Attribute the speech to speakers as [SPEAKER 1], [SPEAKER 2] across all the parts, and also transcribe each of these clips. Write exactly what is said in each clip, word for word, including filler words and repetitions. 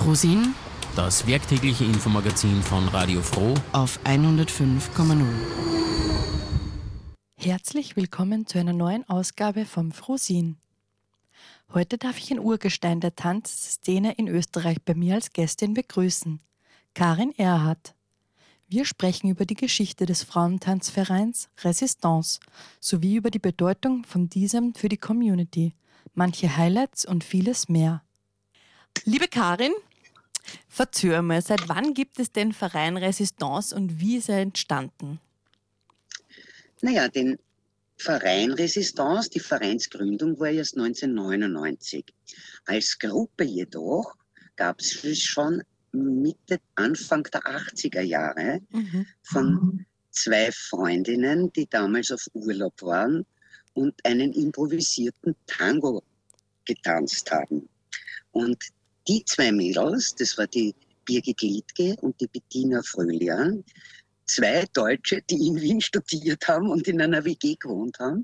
[SPEAKER 1] Frosin
[SPEAKER 2] Das werktägliche Infomagazin von Radio Froh
[SPEAKER 1] auf hundertfünf Komma null.
[SPEAKER 3] Herzlich willkommen zu einer neuen Ausgabe vom Frosin. Heute darf ich ein Urgestein der Tanzszene in Österreich bei mir als Gästin begrüßen, Karin Erhardt. Wir sprechen über die Geschichte des Frauentanzvereins Resistance sowie über die Bedeutung von diesem für die Community, manche Highlights und vieles mehr. Liebe Karin, verzöger mal, seit wann gibt es den Verein Resistance und wie ist er entstanden?
[SPEAKER 4] Naja, den Verein Resistance, die Vereinsgründung war erst neunzehnhundertneunundneunzig. Als Gruppe jedoch gab es schon Mitte, Anfang der achtziger Jahre
[SPEAKER 3] Mhm.
[SPEAKER 4] von zwei Freundinnen, die damals auf Urlaub waren und einen improvisierten Tango getanzt haben. Und die zwei Mädels, das war die Birgit Liedtke und die Bettina Fröhlian, zwei Deutsche, die in Wien studiert haben und in einer W G gewohnt haben,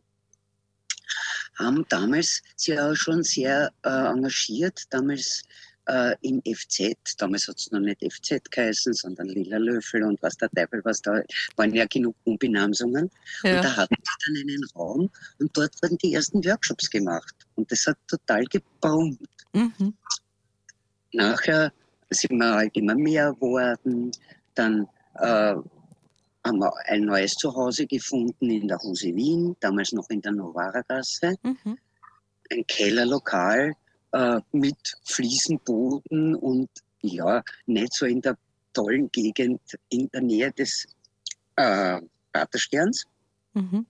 [SPEAKER 4] haben damals sich auch schon sehr äh, engagiert, damals äh, im F Z, damals hat es noch nicht F Z geheißen, sondern Lila Löffel und was der Teufel, was da, waren ja genug Umbenamsungen.
[SPEAKER 3] Ja.
[SPEAKER 4] Und da hatten sie dann einen Raum und dort wurden die ersten Workshops gemacht. Und das hat total gebrummt.
[SPEAKER 3] Mhm.
[SPEAKER 4] Nachher sind wir halt immer mehr geworden, dann äh, haben wir ein neues Zuhause gefunden in der Huse Wien, damals noch in der Novara-Gasse,
[SPEAKER 3] Mhm.
[SPEAKER 4] ein Kellerlokal äh, mit Fliesenboden und ja, nicht so in der tollen Gegend in der Nähe des äh, Pratersterns.
[SPEAKER 3] Mhm.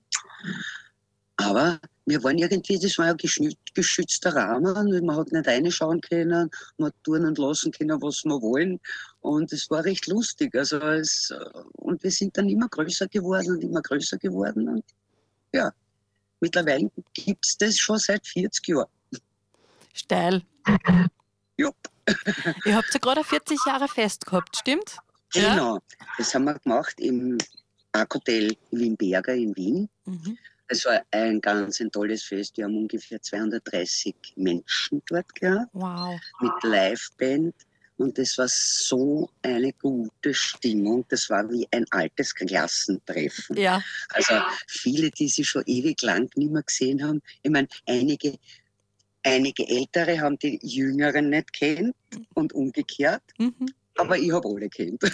[SPEAKER 4] Aber wir waren irgendwie, das war ein geschü- geschützter Rahmen, man hat nicht reinschauen können, man hat tun und lassen können, was wir wollen. Und es war recht lustig. Also es, und wir sind dann immer größer geworden und immer größer geworden. Und ja, mittlerweile gibt es das schon seit vierzig Jahren.
[SPEAKER 3] Steil.
[SPEAKER 4] Jupp,
[SPEAKER 3] Ihr habt ja gerade vierzig Jahre fest gehabt, stimmt? Ja?
[SPEAKER 4] genau. Das haben wir gemacht im Parkhotel Wien-Berger in Wien.
[SPEAKER 3] Mhm.
[SPEAKER 4] Es war ein ganz ein tolles Fest. Wir haben ungefähr zweihundertdreißig Menschen dort gehabt.
[SPEAKER 3] Wow.
[SPEAKER 4] Mit Liveband und das war so eine gute Stimmung. Das war wie ein altes Klassentreffen.
[SPEAKER 3] Ja.
[SPEAKER 4] Also viele, die sie schon ewig lang nicht mehr gesehen haben. Ich meine, einige, einige Ältere haben die Jüngeren nicht kennt und umgekehrt.
[SPEAKER 3] Mhm.
[SPEAKER 4] Aber ich habe alle kennt.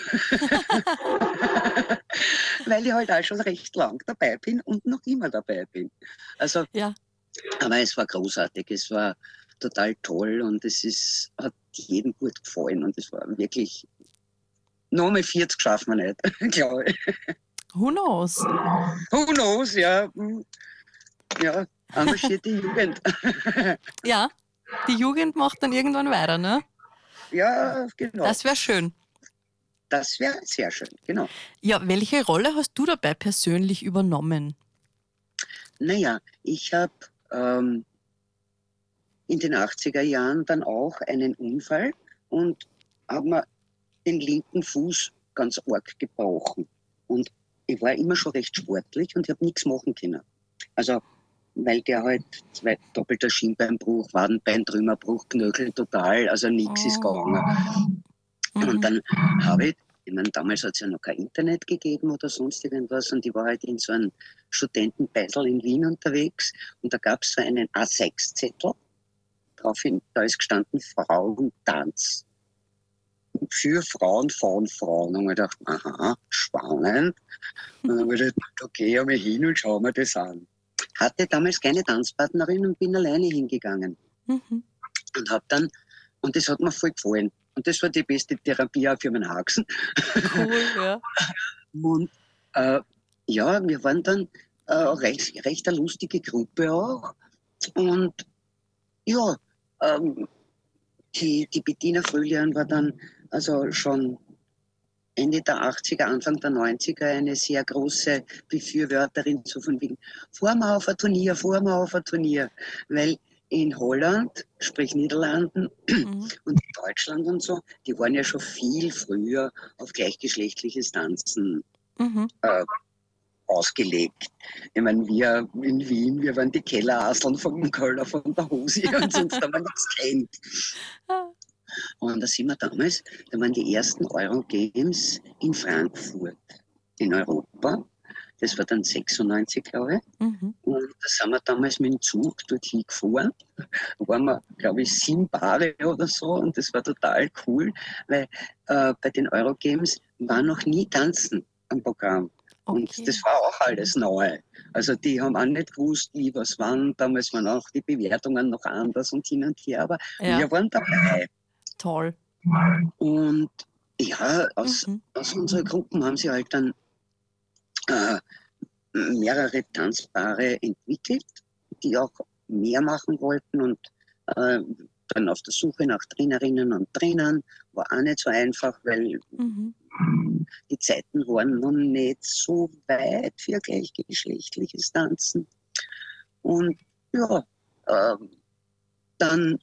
[SPEAKER 4] Weil ich halt auch schon recht lang dabei bin und noch immer dabei bin. Also,
[SPEAKER 3] Ja.
[SPEAKER 4] aber es war großartig, es war total toll und es ist, hat jedem gut gefallen und es war wirklich, noch mal vierzig schaffen wir nicht, glaube ich.
[SPEAKER 3] Who knows?
[SPEAKER 4] Who knows, ja. hm, Ja, engagierte Jugend.
[SPEAKER 3] Ja. Die Jugend macht dann irgendwann weiter, ne?
[SPEAKER 4] Ja, genau.
[SPEAKER 3] Das wäre schön.
[SPEAKER 4] Das wäre sehr schön, genau.
[SPEAKER 3] Ja, welche Rolle hast du dabei persönlich übernommen?
[SPEAKER 4] Naja, ich habe ähm, in den achtziger Jahren dann auch einen Unfall und habe mir den linken Fuß ganz arg gebrochen. Und ich war immer schon recht sportlich und ich habe nichts machen können. Also, weil der halt zwei doppelter Schienbeinbruch, Wadenbeintrümmerbruch, Knöchel total, also nichts ist
[SPEAKER 3] Oh.
[SPEAKER 4] gegangen. Und
[SPEAKER 3] Mhm.
[SPEAKER 4] dann habe ich, ich meine, damals hat es ja noch kein Internet gegeben oder sonst irgendwas und ich war halt in so einem Studentenbeisel in Wien unterwegs und da gab es so einen A sechs Zettel, draufhin, da ist gestanden Frauentanz. Für Frauen, von Frauen. Und ich dachte, aha, spannend. Und dann habe ich gedacht, okay, ja mal hin und schau mir das an. Hatte damals keine Tanzpartnerin und bin alleine hingegangen.
[SPEAKER 3] Mhm.
[SPEAKER 4] Und habe dann, und das hat mir voll gefallen. Und das war die beste Therapie auch für meinen Haxen.
[SPEAKER 3] Cool, ja.
[SPEAKER 4] Und äh, ja, wir waren dann äh, recht, recht eine lustige Gruppe auch. Und ja, ähm, die, die Bettina Fröhlian war dann also schon Ende der achtziger, Anfang der neunziger eine sehr große Befürworterin so von wegen, fahren wir auf ein Turnier, fahren wir auf ein Turnier. Weil in Holland, sprich Niederlanden
[SPEAKER 3] Mhm.
[SPEAKER 4] und Deutschland und so, die waren ja schon viel früher auf gleichgeschlechtliches Tanzen
[SPEAKER 3] Mhm.
[SPEAKER 4] äh, ausgelegt. Ich meine, wir in Wien, wir waren die Kelleraseln vom Köller von der Hose und sonst haben wir nichts kennt.
[SPEAKER 3] Ah.
[SPEAKER 4] Und da sind wir damals, da waren die ersten Eurogames in Frankfurt, in Europa. Das war dann sechsundneunzig, glaube ich.
[SPEAKER 3] Mhm.
[SPEAKER 4] Und da sind wir damals mit dem Zug dorthin gefahren. Da waren wir, glaube ich, sieben Paare oder so. Und das war total cool, weil äh, bei den Eurogames war noch nie Tanzen am Programm. Und
[SPEAKER 3] Okay.
[SPEAKER 4] das war auch alles neu. Also die haben auch nicht gewusst, wie was waren. Damals waren auch die Bewertungen noch anders und hin und her. Aber
[SPEAKER 3] Ja.
[SPEAKER 4] wir waren dabei.
[SPEAKER 3] Toll.
[SPEAKER 4] Und ja, aus,
[SPEAKER 3] Mhm.
[SPEAKER 4] aus unseren Gruppen haben sie halt dann äh, mehrere Tanzpaare entwickelt, die auch mehr machen wollten und äh, dann auf der Suche nach Trainerinnen und Trainern war auch nicht so einfach, weil
[SPEAKER 3] Mhm.
[SPEAKER 4] die Zeiten waren noch nicht so weit für gleichgeschlechtliches Tanzen. Und ja, äh, dann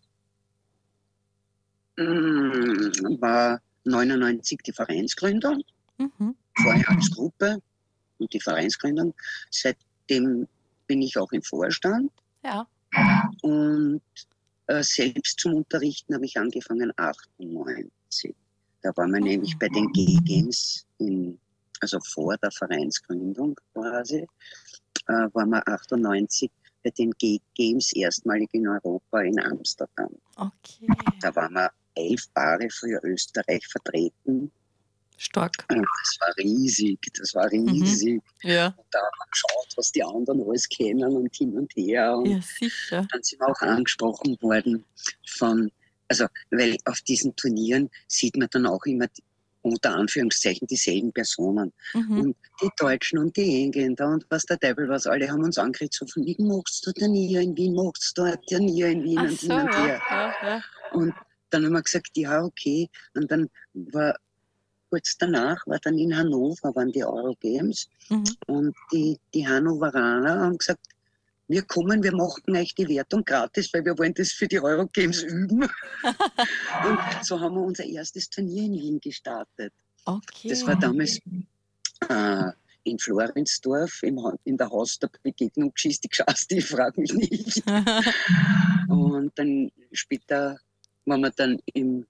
[SPEAKER 4] mh, war neunundneunzig die Vereinsgründung,
[SPEAKER 3] Mhm.
[SPEAKER 4] vorher als Gruppe und die Vereinsgründung. Seitdem bin ich auch im Vorstand.
[SPEAKER 3] Ja.
[SPEAKER 4] Und äh, selbst zum Unterrichten habe ich angefangen achtundneunzig. Da waren wir
[SPEAKER 3] Mhm.
[SPEAKER 4] nämlich bei den G-Games, in, also vor der Vereinsgründung quasi, äh, waren wir achtundneunzig bei den G-Games erstmalig in Europa in Amsterdam.
[SPEAKER 3] Okay.
[SPEAKER 4] Da waren wir elf Paare für Österreich vertreten.
[SPEAKER 3] Stark.
[SPEAKER 4] Und das war riesig, das war riesig.
[SPEAKER 3] Ja.
[SPEAKER 4] Und da haben wir geschaut, was die anderen alles kennen und hin und her. Und
[SPEAKER 3] Ja, sicher.
[SPEAKER 4] dann sind wir auch angesprochen worden von, also, weil auf diesen Turnieren sieht man dann auch immer die, unter Anführungszeichen dieselben Personen.
[SPEAKER 3] Mhm.
[SPEAKER 4] Und die Deutschen und die Engländer und was der Teufel was, alle haben uns angeredet, so von wegen, machst du Turnier in Wien, machst du ein Turnier in Wien
[SPEAKER 3] Ach
[SPEAKER 4] und
[SPEAKER 3] so,
[SPEAKER 4] hin und
[SPEAKER 3] ja,
[SPEAKER 4] her.
[SPEAKER 3] ja, ja.
[SPEAKER 4] Und dann haben wir gesagt, ja, okay. Und dann war kurz danach, war dann in Hannover, waren die Eurogames.
[SPEAKER 3] Mhm.
[SPEAKER 4] Und die, die Hannoveraner haben gesagt, wir kommen, wir machen euch die Wertung gratis, weil wir wollen das für die Eurogames üben. Und so haben wir unser erstes Turnier in Wien gestartet.
[SPEAKER 3] Okay.
[SPEAKER 4] Das war damals äh, in Florinsdorf, im, Ha- in der Haus der Begegnung Geschichte geschafft, ich frage mich nicht. Und dann später waren wir dann im,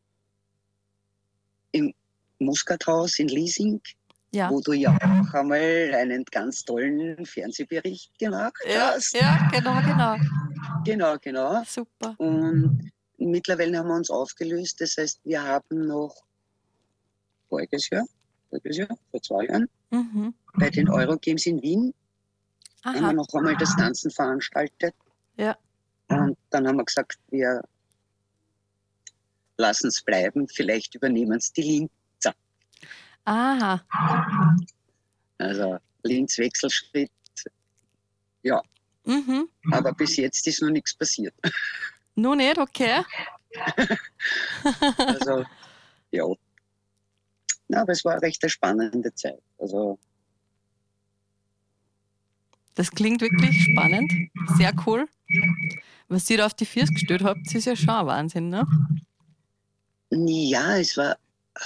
[SPEAKER 4] im Muskathaus in Liesing,
[SPEAKER 3] Ja.
[SPEAKER 4] wo du ja auch einmal einen ganz tollen Fernsehbericht gemacht
[SPEAKER 3] Ja,
[SPEAKER 4] hast.
[SPEAKER 3] ja, genau, genau.
[SPEAKER 4] Genau, genau.
[SPEAKER 3] Super.
[SPEAKER 4] Und mittlerweile haben wir uns aufgelöst. Das heißt, wir haben noch voriges Jahr, voriges Jahr, vor zwei Jahren,
[SPEAKER 3] Mhm.
[SPEAKER 4] bei den Eurogames in Wien, haben wir
[SPEAKER 3] Aha.
[SPEAKER 4] noch einmal das Tanzen veranstaltet.
[SPEAKER 3] Ja.
[SPEAKER 4] Und dann haben wir gesagt, wir lassen es bleiben, vielleicht übernehmen es die Linzer.
[SPEAKER 3] Aha.
[SPEAKER 4] Also Linz Wechselschritt, ja,
[SPEAKER 3] Mhm.
[SPEAKER 4] aber bis jetzt ist noch nichts passiert.
[SPEAKER 3] Nur nicht, okay.
[SPEAKER 4] Also, ja. Na, aber es war eine recht eine spannende Zeit. Also,
[SPEAKER 3] Das klingt wirklich spannend. Sehr cool. Was ihr da auf die Füße gestellt habt, ist ja schon ein Wahnsinn, ne?
[SPEAKER 4] ja, es war,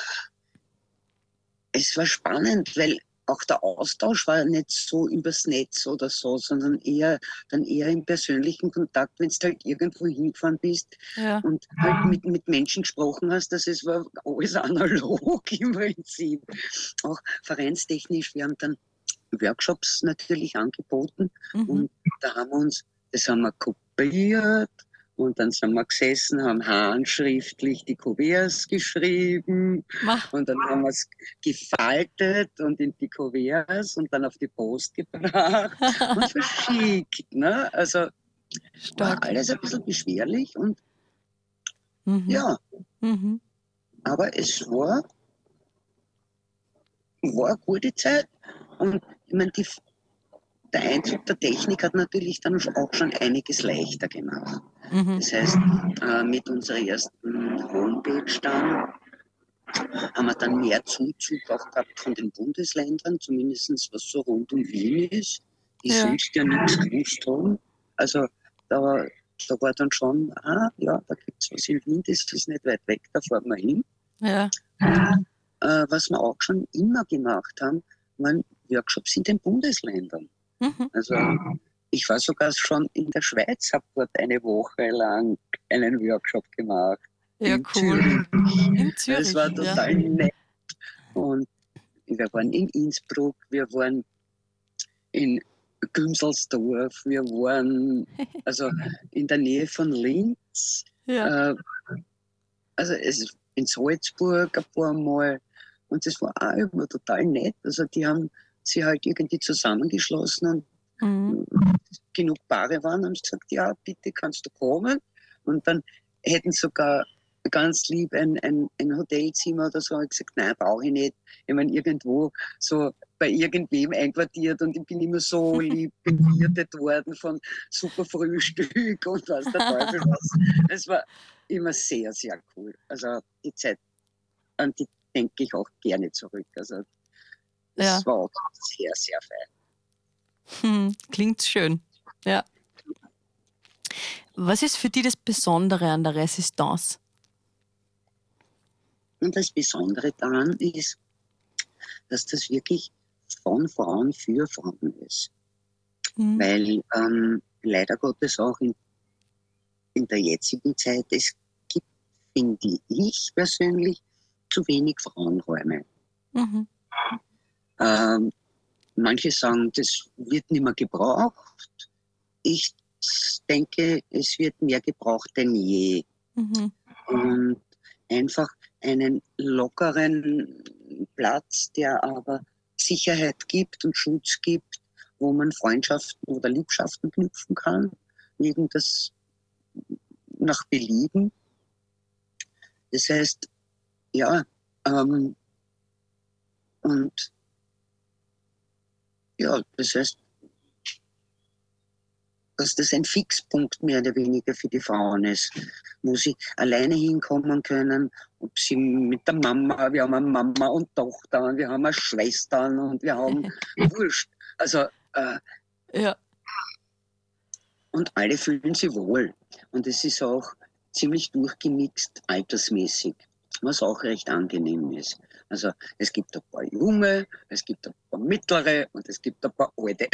[SPEAKER 4] es war spannend, weil auch der Austausch war nicht so übers Netz oder so, sondern eher dann eher im persönlichen Kontakt, wenn du halt irgendwo hingefahren bist
[SPEAKER 3] Ja.
[SPEAKER 4] und halt mit, mit Menschen gesprochen hast, das ist, war alles analog im Prinzip. Auch vereinstechnisch, wir haben dann Workshops natürlich angeboten
[SPEAKER 3] Mhm.
[SPEAKER 4] und da haben wir uns, das haben wir kopiert und dann sind wir gesessen, haben handschriftlich die Kuverts geschrieben
[SPEAKER 3] Ma.
[SPEAKER 4] und dann haben wir es gefaltet und in die Kuverts und dann auf die Post gebracht und verschickt. Ne? Also war
[SPEAKER 3] Stark.
[SPEAKER 4] alles ein bisschen beschwerlich und
[SPEAKER 3] Mhm.
[SPEAKER 4] ja,
[SPEAKER 3] Mhm.
[SPEAKER 4] aber es war, war eine gute Zeit und ich meine, die, der Einzug der Technik hat natürlich dann auch schon einiges leichter gemacht.
[SPEAKER 3] Mhm.
[SPEAKER 4] Das heißt, äh, mit unserer ersten Homepage dann haben wir dann mehr Zuzug auch gehabt von den Bundesländern, zumindest was so rund um Wien ist, die
[SPEAKER 3] Ja.
[SPEAKER 4] sonst ja nichts gewusst haben. Also da, da war dann schon, ah ja, da gibt es was in Wien, das ist nicht weit weg, da fahren wir hin.
[SPEAKER 3] Ja.
[SPEAKER 4] Äh, was wir auch schon immer gemacht haben, waren Workshops in den Bundesländern.
[SPEAKER 3] Mhm.
[SPEAKER 4] Also ich war sogar schon in der Schweiz, habe dort eine Woche lang einen Workshop gemacht.
[SPEAKER 3] Ja,
[SPEAKER 4] in
[SPEAKER 3] cool.
[SPEAKER 4] Zürich.
[SPEAKER 3] In Zürich,
[SPEAKER 4] Es war
[SPEAKER 3] ja.
[SPEAKER 4] total nett. Und wir waren in Innsbruck, wir waren in Gümselsdorf, wir waren also in der Nähe von Linz,
[SPEAKER 3] Ja.
[SPEAKER 4] äh, also es, in Salzburg ein paar Mal. Und das war auch immer total nett. Also die haben sich halt irgendwie zusammengeschlossen und
[SPEAKER 3] Mhm.
[SPEAKER 4] genug Paare waren, haben sie gesagt, ja, bitte kannst du kommen. Und dann hätten sogar ganz lieb ein, ein, ein Hotelzimmer oder so. Ich gesagt, nein, brauche ich nicht. Ich meine, irgendwo so bei irgendwem einquartiert und ich bin immer so lieb bewirtet worden von super Frühstück und was der Teufel was. Es war immer sehr, sehr cool. Also die Zeit, an die denke ich auch gerne zurück. Also das
[SPEAKER 3] Ja.
[SPEAKER 4] war auch sehr, sehr fein.
[SPEAKER 3] Hm, klingt schön. Ja. Was ist für dich das Besondere an der Resistance?
[SPEAKER 4] Und das Besondere daran ist, dass das wirklich von Frauen für Frauen ist.
[SPEAKER 3] Mhm.
[SPEAKER 4] Weil ähm, leider Gottes auch in, in der jetzigen Zeit, es gibt, finde ich persönlich, zu wenig Frauenräume.
[SPEAKER 3] Mhm.
[SPEAKER 4] Ähm, manche sagen, das wird nicht mehr gebraucht. Ich denke, es wird mehr gebraucht denn je.
[SPEAKER 3] Mhm.
[SPEAKER 4] Und einfach einen lockeren Platz, der aber Sicherheit gibt und Schutz gibt, wo man Freundschaften oder Liebschaften knüpfen kann, wegen das nach Belieben. Das heißt, ja, ähm, und ja, das heißt, dass das ein Fixpunkt mehr oder weniger für die Frauen ist, wo sie alleine hinkommen können, ob sie mit der Mama, wir haben eine Mama und Tochter, und wir haben eine Schwestern und wir haben Wurscht. Also, äh,
[SPEAKER 3] Ja.
[SPEAKER 4] und alle fühlen sich wohl. Und es ist auch ziemlich durchgemixt altersmäßig, was auch recht angenehm ist. Also es gibt ein paar Junge, es gibt ein paar Mittlere und es gibt ein paar Alte.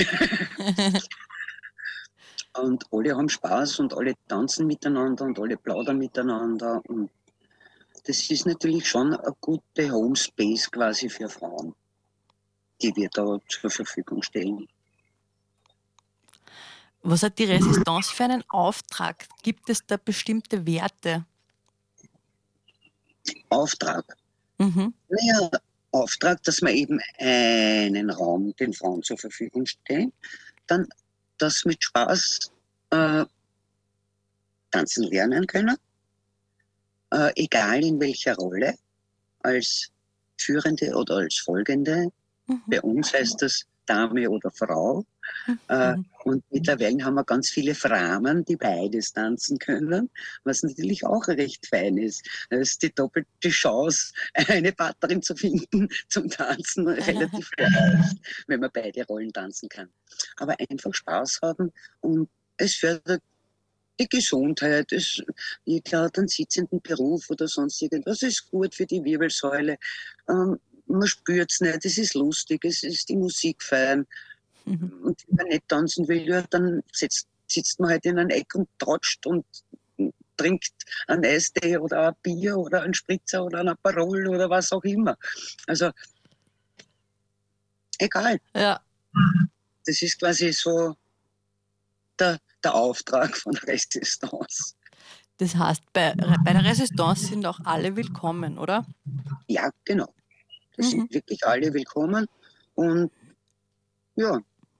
[SPEAKER 4] Und alle haben Spaß und alle tanzen miteinander und alle plaudern miteinander. Und das ist natürlich schon eine gute Homespace quasi für Frauen, die wir da zur Verfügung stellen.
[SPEAKER 3] Was hat die Resistance für einen Auftrag? Gibt es da bestimmte Werte?
[SPEAKER 4] Auftrag.
[SPEAKER 3] Mhm.
[SPEAKER 4] Naja, Auftrag, dass wir eben einen Raum den Frauen zur Verfügung stellen, dann das mit Spaß äh, tanzen lernen können, äh, egal in welcher Rolle, als Führende oder als Folgende.
[SPEAKER 3] Mhm.
[SPEAKER 4] Bei uns heißt das Dame oder Frau. Äh,
[SPEAKER 3] Mhm.
[SPEAKER 4] und mittlerweile haben wir ganz viele Frauen, die beides tanzen können, was natürlich auch recht fein ist. Es ist die doppelte Chance, eine Partnerin zu finden zum Tanzen relativ leicht, wenn man beide Rollen tanzen kann. Aber einfach Spaß haben und es fördert die Gesundheit, es, jeder hat einen sitzenden Beruf oder sonst irgendwas, das ist gut für die Wirbelsäule. Ähm, man spürt es nicht, es ist lustig, es ist die Musik fein.
[SPEAKER 3] Mhm.
[SPEAKER 4] Und wenn man nicht tanzen will, ja, dann sitzt, sitzt man halt in einem Eck und tratscht und trinkt einen Eistee oder ein Bier oder einen Spritzer oder ein Aperol oder was auch immer. Also, egal.
[SPEAKER 3] Ja.
[SPEAKER 4] Das ist quasi so der, der Auftrag von Resistance.
[SPEAKER 3] Das heißt, bei, bei der Resistance sind auch alle willkommen, oder?
[SPEAKER 4] Ja, genau. Da
[SPEAKER 3] Mhm.
[SPEAKER 4] sind wirklich alle willkommen. Und ja,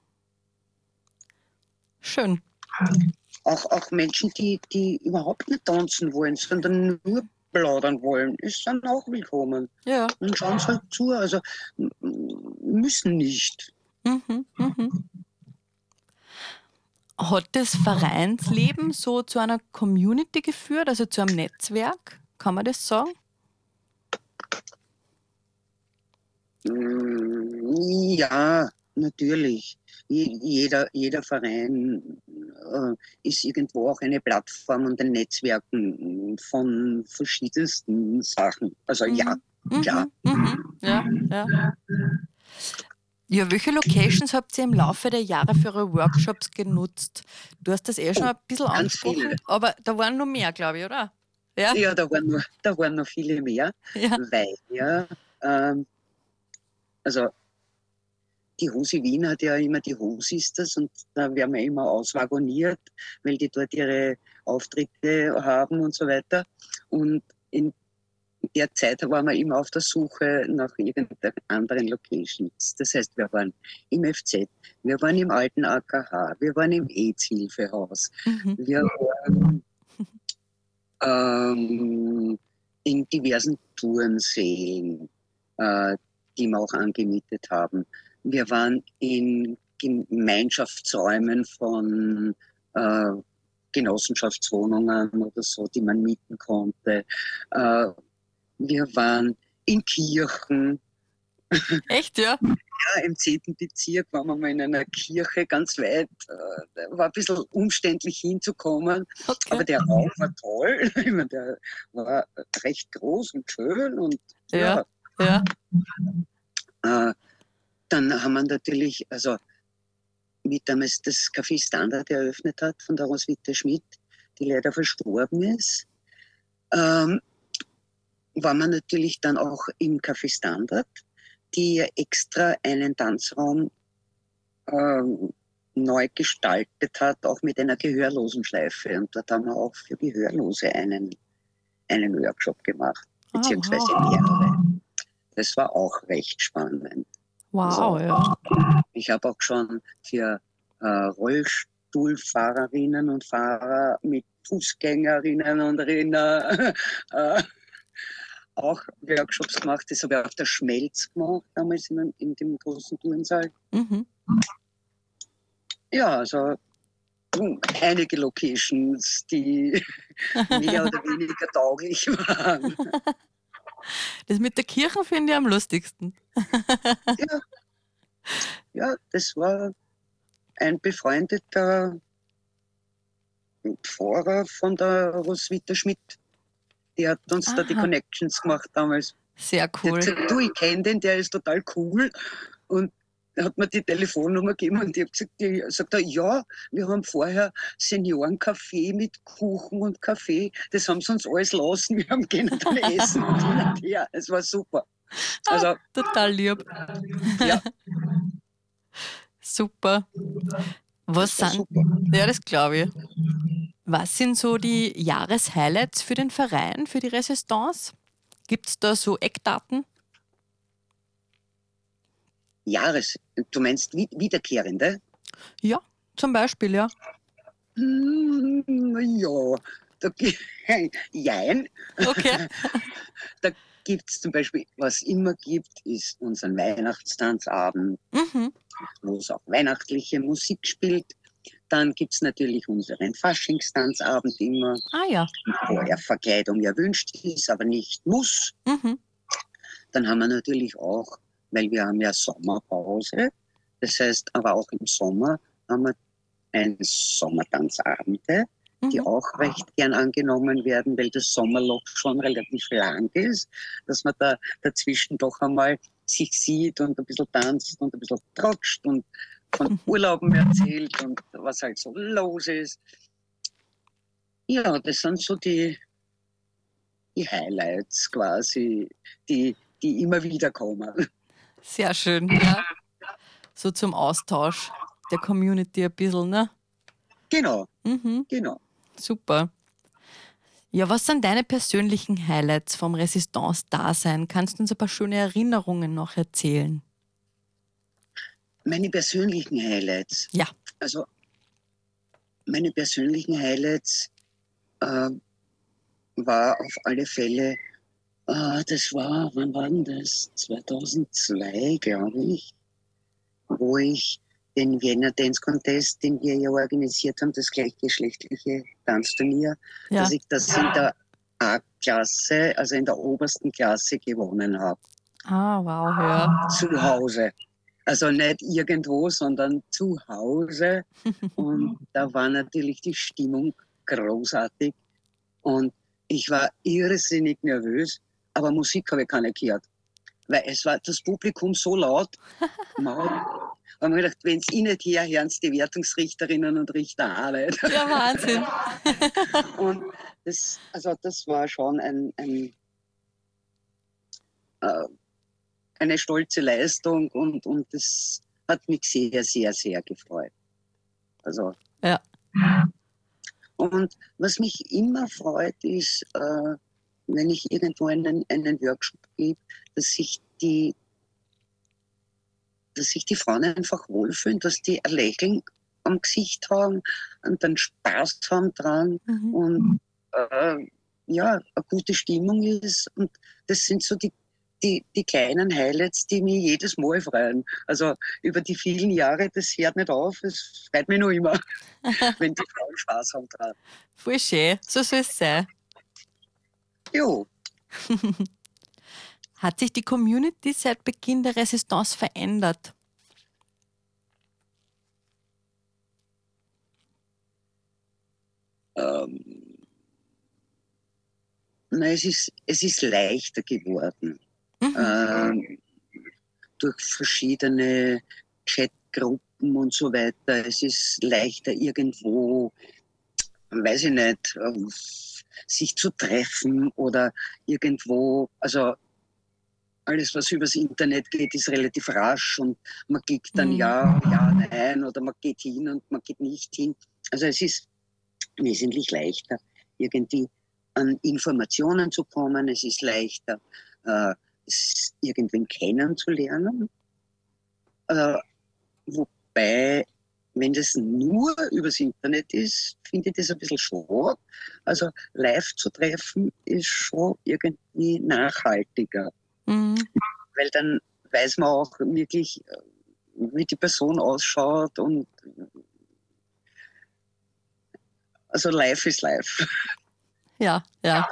[SPEAKER 3] Schön.
[SPEAKER 4] auch, auch Menschen, die, die überhaupt nicht tanzen wollen, sondern nur plaudern wollen, ist dann auch willkommen.
[SPEAKER 3] Ja.
[SPEAKER 4] Und schauen sie halt zu. Also m- m- müssen nicht.
[SPEAKER 3] Mhm. Mhm. Hat das Vereinsleben so zu einer Community geführt, also zu einem Netzwerk? Kann man das sagen?
[SPEAKER 4] Mm, Ja, natürlich. Je- Jeder, jeder Verein äh, ist irgendwo auch eine Plattform und ein Netzwerken von verschiedensten Sachen. Also ja,
[SPEAKER 3] Mhm.
[SPEAKER 4] klar.
[SPEAKER 3] Mhm. Mhm. Ja, ja. Ja, welche Locations habt ihr im Laufe der Jahre für eure Workshops genutzt? Du hast das eh schon ein bisschen
[SPEAKER 4] Ganz
[SPEAKER 3] angesprochen,
[SPEAKER 4] viele.
[SPEAKER 3] aber da waren noch mehr, glaube ich, oder? Ja,
[SPEAKER 4] Ja, da waren noch, da waren noch viele mehr,
[SPEAKER 3] ja.
[SPEAKER 4] weil ja, ähm, also die Hosi Wien hat ja immer die Hosisters und da werden wir immer auswagoniert, weil die dort ihre Auftritte haben und so weiter. Und in der Zeit waren wir immer auf der Suche nach irgendeinen anderen Locations. Das heißt, wir waren im F Z, wir waren im alten A K H, wir waren im AIDS-Hilfehaus,
[SPEAKER 3] Mhm.
[SPEAKER 4] wir waren ähm, in diversen Turnsälen, äh, die wir auch angemietet haben. Wir waren in Gemeinschaftsräumen von äh, Genossenschaftswohnungen oder so, die man mieten konnte. Äh, wir waren in Kirchen.
[SPEAKER 3] Echt, ja?
[SPEAKER 4] Ja, im zehnten Bezirk waren wir mal in einer Kirche ganz weit. Äh, war ein bisschen umständlich hinzukommen,
[SPEAKER 3] Okay.
[SPEAKER 4] aber der Raum war toll. Ich meine, der war recht groß und schön. Und
[SPEAKER 3] Ja,
[SPEAKER 4] ja,
[SPEAKER 3] ja.
[SPEAKER 4] äh, dann haben wir natürlich, also wie damals das Café Standard eröffnet hat von der Roswitha Schmidt, die leider verstorben ist, ähm, war man natürlich dann auch im Café Standard, die extra einen Tanzraum ähm, neu gestaltet hat, auch mit einer Gehörlosenschleife. Und dort haben wir auch für Gehörlose einen, einen Workshop gemacht,
[SPEAKER 3] Ah,
[SPEAKER 4] beziehungsweise
[SPEAKER 3] wow.
[SPEAKER 4] mehrere. Das war auch recht spannend.
[SPEAKER 3] Wow,
[SPEAKER 4] Also,
[SPEAKER 3] ja.
[SPEAKER 4] ich habe auch schon für äh, Rollstuhlfahrerinnen und Fahrer mit Fußgängerinnen und Rinder äh, auch Workshops gemacht. Das habe ich auf der Schmelz gemacht, damals in, in dem großen Turnsaal.
[SPEAKER 3] Mhm.
[SPEAKER 4] Ja, also hm, einige Locations, die mehr oder weniger tauglich waren.
[SPEAKER 3] Das mit der Kirche finde ich am lustigsten.
[SPEAKER 4] Ja, ja, das war ein befreundeter Pfarrer von der Roswitha Schmidt. Die hat uns da die
[SPEAKER 3] Aha,
[SPEAKER 4] Connections gemacht damals.
[SPEAKER 3] sehr
[SPEAKER 4] Die hat
[SPEAKER 3] cool.
[SPEAKER 4] gesagt, du, ich kenne den, der ist total cool. Und er hat mir die Telefonnummer gegeben und ich habe gesagt, die, sagt er, ja, wir haben vorher Seniorencafé mit Kuchen und Kaffee. Das haben sie uns alles lassen. Wir haben können dann essen und hin und her. Es war super.
[SPEAKER 3] Ah,
[SPEAKER 4] Also,
[SPEAKER 3] total lieb.
[SPEAKER 4] ja,
[SPEAKER 3] Super. Was
[SPEAKER 4] das war
[SPEAKER 3] sind,
[SPEAKER 4] super.
[SPEAKER 3] ja, das glaube ich. Was sind so die Jahreshighlights für den Verein, für die Resistance? Gibt es da so Eckdaten?
[SPEAKER 4] Jahres, du meinst Wi- Wiederkehrende?
[SPEAKER 3] Ja, zum Beispiel, ja.
[SPEAKER 4] Hm, na ja, da, gi- jein.
[SPEAKER 3] Okay.
[SPEAKER 4] Da gibt es zum Beispiel, was immer gibt, ist unseren Weihnachtstanzabend,
[SPEAKER 3] Mhm.
[SPEAKER 4] wo es auch weihnachtliche Musik spielt. Dann gibt es natürlich unseren Faschingstanzabend immer,
[SPEAKER 3] Ah ja.
[SPEAKER 4] wo eine Verkleidung erwünscht ist, aber nicht muss.
[SPEAKER 3] Mhm.
[SPEAKER 4] Dann haben wir natürlich auch, weil wir haben ja Sommerpause, das heißt aber auch im Sommer haben wir ein Sommertanzabende, die
[SPEAKER 3] Mhm.
[SPEAKER 4] auch recht gern angenommen werden, weil das Sommerloch schon relativ lang ist, dass man da dazwischen doch einmal sich sieht und ein bisschen tanzt und ein bisschen trotscht und von Urlauben erzählt und was halt so los ist. Ja, das sind so die, die Highlights quasi, die, die immer wieder kommen.
[SPEAKER 3] Sehr schön, ja. So zum Austausch der Community ein bisschen, ne?
[SPEAKER 4] Genau,
[SPEAKER 3] Mhm.
[SPEAKER 4] genau.
[SPEAKER 3] Super. Ja, was sind deine persönlichen Highlights vom Resistance-Dasein? Kannst du uns ein paar schöne Erinnerungen noch erzählen?
[SPEAKER 4] Meine persönlichen Highlights.
[SPEAKER 3] Ja.
[SPEAKER 4] Also meine persönlichen Highlights äh, war auf alle Fälle, äh, das war, wann war denn das? zweitausendzwei, glaube ich, wo ich den Vienna Dance Contest, den wir ja organisiert haben, das gleichgeschlechtliche Tanzturnier,
[SPEAKER 3] Ja.
[SPEAKER 4] dass ich das in der A-Klasse, also in der obersten Klasse gewonnen habe.
[SPEAKER 3] Ah, wow, ja.
[SPEAKER 4] Zu Hause. Also nicht irgendwo, sondern zu Hause. Und da war natürlich die Stimmung großartig. Und ich war irrsinnig nervös, aber Musik habe ich keine gehört. Weil es war das Publikum so laut. Man hat, haben wir gedacht, wenn es eh nicht her, hören es die Wertungsrichterinnen und Richter auch nicht.
[SPEAKER 3] Ja, Wahnsinn.
[SPEAKER 4] Und das, also das war schon ein, ein, äh, eine stolze Leistung und, und das hat mich sehr, sehr, sehr gefreut. Also,
[SPEAKER 3] Ja.
[SPEAKER 4] und was mich immer freut, ist, äh, wenn ich irgendwo einen, einen Workshop gebe, dass sich die dass sich die Frauen einfach wohlfühlen, dass die ein Lächeln am Gesicht haben und dann Spaß haben dran
[SPEAKER 3] Mhm.
[SPEAKER 4] und äh, ja, eine gute Stimmung ist. Und das sind so die, die, die kleinen Highlights, die mich jedes Mal freuen. Also über die vielen Jahre, das hört nicht auf, es freut mich noch immer, wenn die Frauen Spaß haben dran.
[SPEAKER 3] Voll schön, so soll es sein.
[SPEAKER 4] Jo.
[SPEAKER 3] Hat sich die Community seit Beginn der Resistance verändert?
[SPEAKER 4] Ähm, na, es ist, es ist leichter geworden.
[SPEAKER 3] Mhm.
[SPEAKER 4] Ähm, durch verschiedene Chatgruppen und so weiter. Es ist leichter irgendwo, weiß ich nicht, ähm, sich zu treffen oder irgendwo, also alles, was übers Internet geht, ist relativ rasch und man klickt dann
[SPEAKER 3] Mhm.
[SPEAKER 4] ja, ja, nein oder man geht hin und man geht nicht hin. Also es ist wesentlich leichter, irgendwie an Informationen zu kommen. Es ist leichter, äh, es irgendwen kennenzulernen. Äh, wobei, wenn das nur übers Internet ist, finde ich das ein bisschen schade. Also live zu treffen ist schon irgendwie nachhaltiger,
[SPEAKER 3] Mhm.
[SPEAKER 4] weil dann weiß man auch wirklich, äh, wie die Person ausschaut und also live ist live.
[SPEAKER 3] Ja, ja.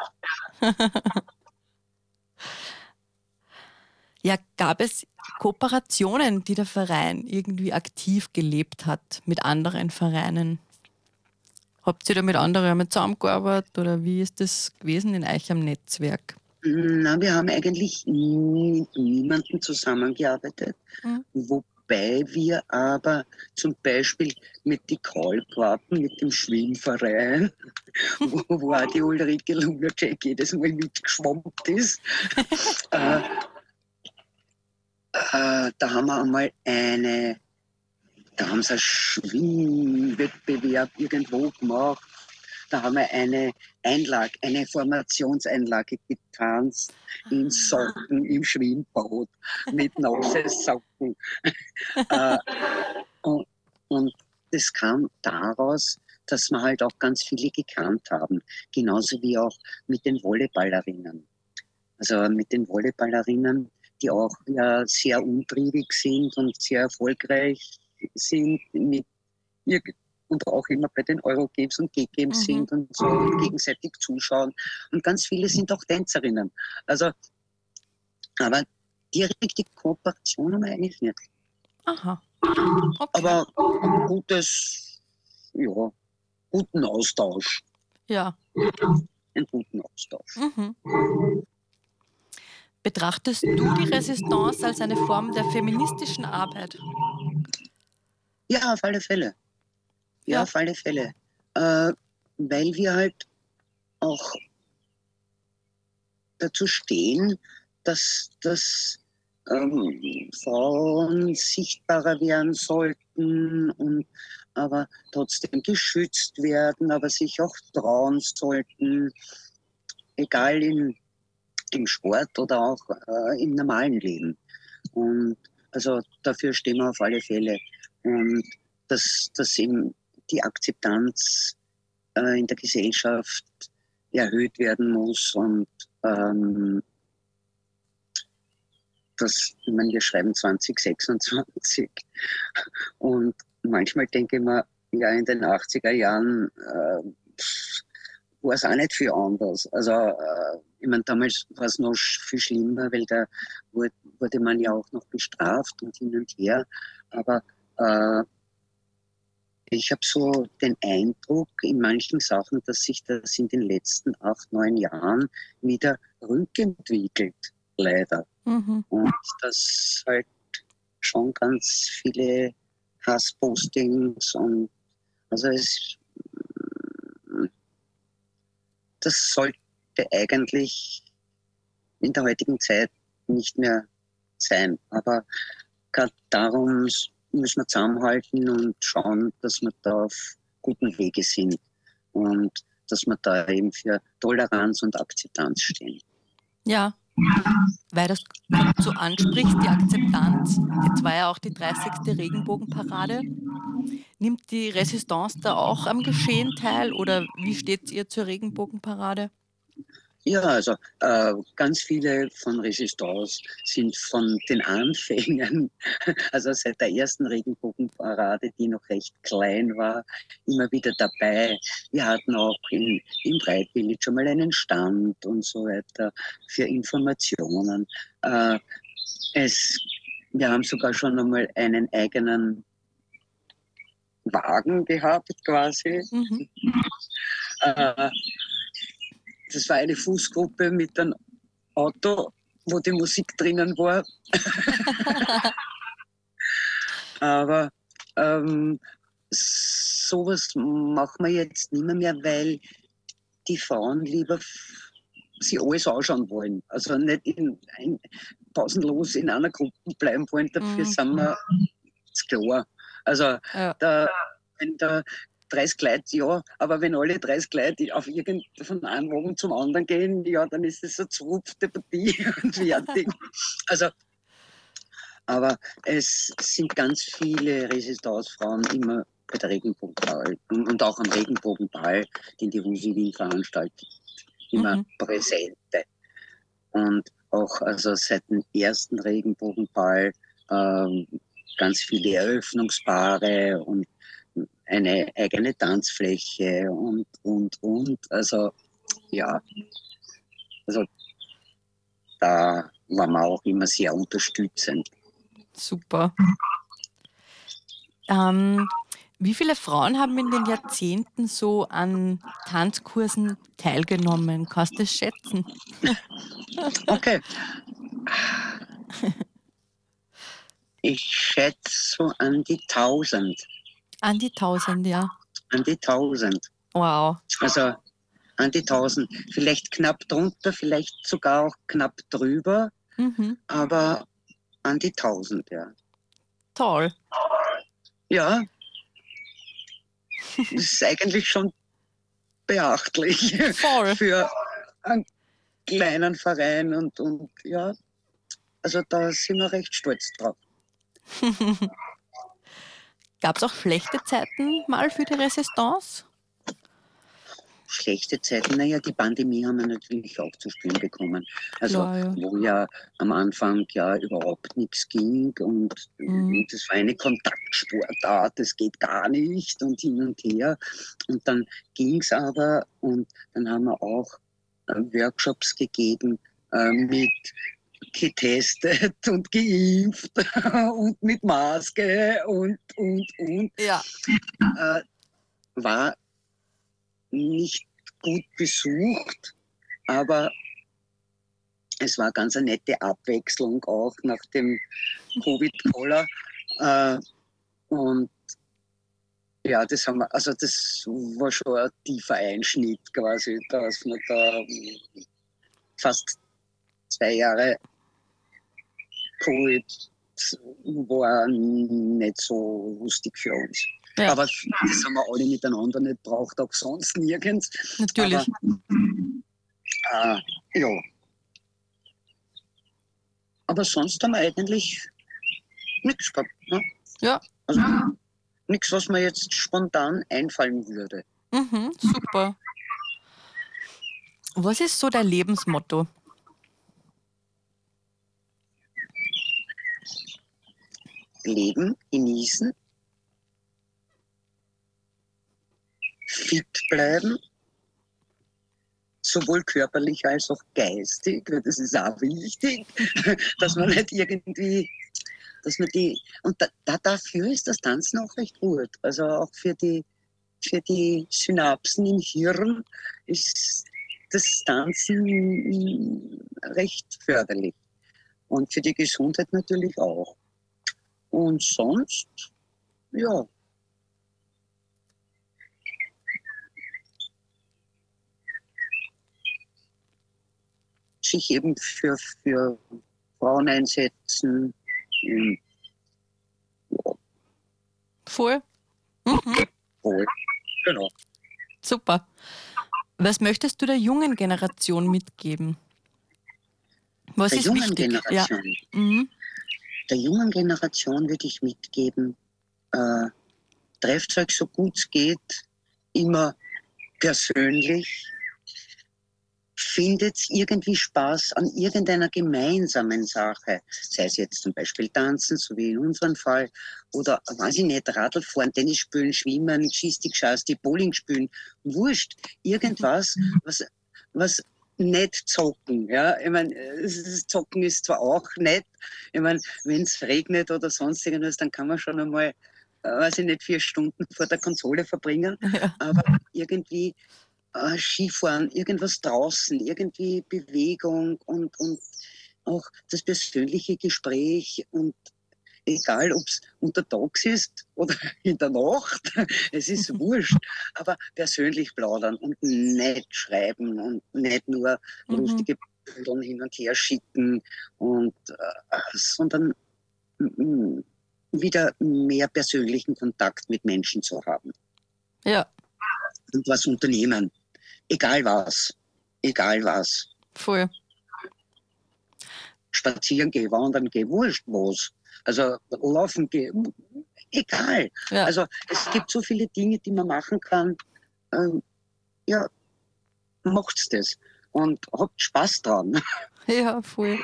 [SPEAKER 3] Ja, gab es Kooperationen, die der Verein irgendwie aktiv gelebt hat mit anderen Vereinen? Habt ihr da mit anderen einmal zusammengearbeitet oder wie ist das gewesen in eurem Netzwerk?
[SPEAKER 4] Na, wir haben eigentlich nie mit niemandem zusammengearbeitet,
[SPEAKER 3] Mhm.
[SPEAKER 4] wobei wir aber zum Beispiel mit die Kalbwarten, mit dem Schwimmverein, wo, wo auch die Ulrike Lunacek jedes Mal mitgeschwommt ist, äh, äh, da haben wir einmal eine, da haben sie einen Schwimmwettbewerb irgendwo gemacht. Da haben wir eine Einlage, eine Formationseinlage getanzt in Socken im Schwimmbad mit nassen Socken. äh, und, und das kam daraus, dass wir halt auch ganz viele gekannt haben. Genauso wie auch mit den Volleyballerinnen. Also mit den Volleyballerinnen, die auch ja sehr umtriebig sind und sehr erfolgreich sind mit ihr und auch immer bei den Eurogames und G-Games
[SPEAKER 3] Mhm.
[SPEAKER 4] sind und so und gegenseitig zuschauen. Und ganz viele sind auch Tänzerinnen. Also, aber direkte Kooperation haben wir eigentlich nicht.
[SPEAKER 3] Aha. Okay.
[SPEAKER 4] Aber gutes, ja, guten Austausch.
[SPEAKER 3] Ja.
[SPEAKER 4] Einen guten Austausch.
[SPEAKER 3] Mhm. Betrachtest du die Resistance als eine Form der feministischen Arbeit?
[SPEAKER 4] Ja, auf alle Fälle. Ja,
[SPEAKER 3] Ja.
[SPEAKER 4] auf alle Fälle. Äh, weil wir halt auch dazu stehen, dass, dass ähm, Frauen sichtbarer werden sollten und aber trotzdem geschützt werden, aber sich auch trauen sollten, egal in, im Sport oder auch äh, im normalen Leben. Und also dafür stehen wir auf alle Fälle. Und dass, dass eben die Akzeptanz äh, in der Gesellschaft erhöht werden muss und ähm, das, ich meine, wir schreiben zwanzig sechsundzwanzig und manchmal denke ich mir, ja, in den achtziger Jahren äh, war es auch nicht viel anders. Also, äh, ich meine, damals war es noch viel schlimmer, weil da wurde, wurde man ja auch noch bestraft und hin und her. Aber äh, ich habe so den Eindruck in manchen Sachen, dass sich das in den letzten acht, neun Jahren wieder rückentwickelt, leider.
[SPEAKER 3] Mhm.
[SPEAKER 4] Und das halt schon ganz viele Hasspostings und also es, das sollte eigentlich in der heutigen Zeit nicht mehr sein. Aber gerade darum müssen wir zusammenhalten und schauen, dass wir da auf guten Wege sind und dass wir da eben für Toleranz und Akzeptanz stehen.
[SPEAKER 3] Ja, weil das so anspricht, die Akzeptanz. Jetzt war ja auch die dreißigste Regenbogenparade. Nimmt die Resistance da auch am Geschehen teil oder wie steht ihr zur Regenbogenparade?
[SPEAKER 4] Ja, also äh, ganz viele von Resistance sind von den Anfängen, also seit der ersten Regenbogenparade, die noch recht klein war, immer wieder dabei. Wir hatten auch in, im Bright Village schon mal einen Stand und so weiter für Informationen. Äh, es, wir haben sogar schon einmal einen eigenen Wagen gehabt, quasi.
[SPEAKER 3] Mhm.
[SPEAKER 4] Äh, Das war eine Fußgruppe mit einem Auto, wo die Musik drinnen war. Aber ähm, sowas machen wir jetzt nicht mehr, mehr, weil die Frauen lieber f- sie alles anschauen wollen. Also nicht in, in, pausenlos in einer Gruppe bleiben wollen. Dafür
[SPEAKER 3] Mhm.
[SPEAKER 4] sind wir ist klar. Also
[SPEAKER 3] Ja.
[SPEAKER 4] da, wenn da dreißig Leute, ja, aber wenn alle dreißig Leute auf irgend von einem Wagen zum anderen gehen, ja, dann ist es eine zerrupfte Partie und fertig. Also, aber es sind ganz viele Resistance-Frauen immer bei der Regenbogenball und, und auch am Regenbogenball, den die Husi Wien veranstaltet, immer
[SPEAKER 3] Mhm.
[SPEAKER 4] präsente. Und auch also seit dem ersten Regenbogenball ähm, ganz viele Eröffnungspaare und eine eigene Tanzfläche und, und, und. Also, ja, also da waren wir auch immer sehr unterstützend.
[SPEAKER 3] Super. Ähm, wie viele Frauen haben in den Jahrzehnten so an Tanzkursen teilgenommen? Kannst du das schätzen?
[SPEAKER 4] Okay, ich schätze so an die tausend.
[SPEAKER 3] An die tausend, ja.
[SPEAKER 4] An die tausend.
[SPEAKER 3] Wow.
[SPEAKER 4] Also an die tausend. Vielleicht knapp drunter, vielleicht sogar auch knapp drüber,
[SPEAKER 3] Mhm.
[SPEAKER 4] aber an die tausend, ja.
[SPEAKER 3] Toll.
[SPEAKER 4] Ja, das ist eigentlich schon beachtlich
[SPEAKER 3] Voll.
[SPEAKER 4] für einen kleinen Verein und, und ja, also da sind wir recht stolz drauf.
[SPEAKER 3] Gab es auch schlechte Zeiten mal für die Resistance?
[SPEAKER 4] Schlechte Zeiten, naja, die Pandemie haben wir natürlich auch zu spüren bekommen. Also
[SPEAKER 3] Klar, ja.
[SPEAKER 4] wo ja am Anfang ja überhaupt nichts ging und
[SPEAKER 3] Mhm.
[SPEAKER 4] das war eine Kontaktsportart, das geht gar nicht und hin und her. Und dann ging es aber und dann haben wir auch äh, Workshops gegeben äh, mit getestet und geimpft und mit Maske und, und, und.
[SPEAKER 3] Ja.
[SPEAKER 4] Äh, war nicht gut besucht, aber es war ganz eine nette Abwechslung auch nach dem Covid-Koller. Äh, und ja, das haben wir, also das war schon ein tiefer Einschnitt quasi, dass wir da fast zwei Jahre Covid war nicht so lustig für uns.
[SPEAKER 3] Ja.
[SPEAKER 4] Aber das haben wir alle miteinander nicht braucht, auch sonst nirgends.
[SPEAKER 3] Natürlich.
[SPEAKER 4] Aber, äh, ja. Aber sonst haben wir eigentlich nichts gehabt. Ne?
[SPEAKER 3] Ja.
[SPEAKER 4] Also nichts, was mir jetzt spontan einfallen würde.
[SPEAKER 3] Mhm. Super. Was ist so dein Lebensmotto?
[SPEAKER 4] Leben, genießen, fit bleiben, sowohl körperlich als auch geistig, weil das ist auch wichtig, dass man nicht irgendwie, dass man die, und da, da, dafür ist das Tanzen auch recht gut. Also auch für die, für die Synapsen im Hirn ist das Tanzen recht förderlich. Und für die Gesundheit natürlich auch. Und sonst, ja, sich eben für, für Frauen einsetzen. Und,
[SPEAKER 3] Voll. Mhm.
[SPEAKER 4] voll. Genau.
[SPEAKER 3] Super. Was möchtest du der jungen Generation mitgeben? Was
[SPEAKER 4] Der
[SPEAKER 3] ist
[SPEAKER 4] jungen
[SPEAKER 3] wichtig? Ja.
[SPEAKER 4] Generation,
[SPEAKER 3] Mhm.
[SPEAKER 4] der jungen Generation würde ich mitgeben, äh, trefft euch so gut es geht, immer persönlich, findet irgendwie Spaß an irgendeiner gemeinsamen Sache, sei es jetzt zum Beispiel Tanzen, so wie in unserem Fall, oder, weiß ich nicht, Radl fahren, Tennis spielen, Schwimmen, Geschichte, Geschichte, Bowling spielen, wurscht, irgendwas, was, was nicht zocken, ja, ich meine, das Zocken ist zwar auch nett, ich meine, wenn es regnet oder sonst irgendwas, dann kann man schon einmal, äh, weiß ich nicht, vier Stunden vor der Konsole verbringen,
[SPEAKER 3] Ja.
[SPEAKER 4] aber irgendwie äh, Skifahren, irgendwas draußen, irgendwie Bewegung und, und auch das persönliche Gespräch und egal, ob es untertags ist oder in der Nacht, es ist wurscht, aber persönlich plaudern und nicht schreiben und nicht nur
[SPEAKER 3] Mhm.
[SPEAKER 4] lustige Bilder hin und her schicken und äh, sondern mm, wieder mehr persönlichen Kontakt mit Menschen zu haben
[SPEAKER 3] Ja,
[SPEAKER 4] und was unternehmen. Egal was. Egal was.
[SPEAKER 3] voll.
[SPEAKER 4] Spazieren gehen, wandern gehen, wurscht was. Also laufen gehen, egal.
[SPEAKER 3] Ja,
[SPEAKER 4] Also es gibt so viele Dinge, die man machen kann. Ähm, ja, macht's das. Und habt Spaß dran.
[SPEAKER 3] ja, voll.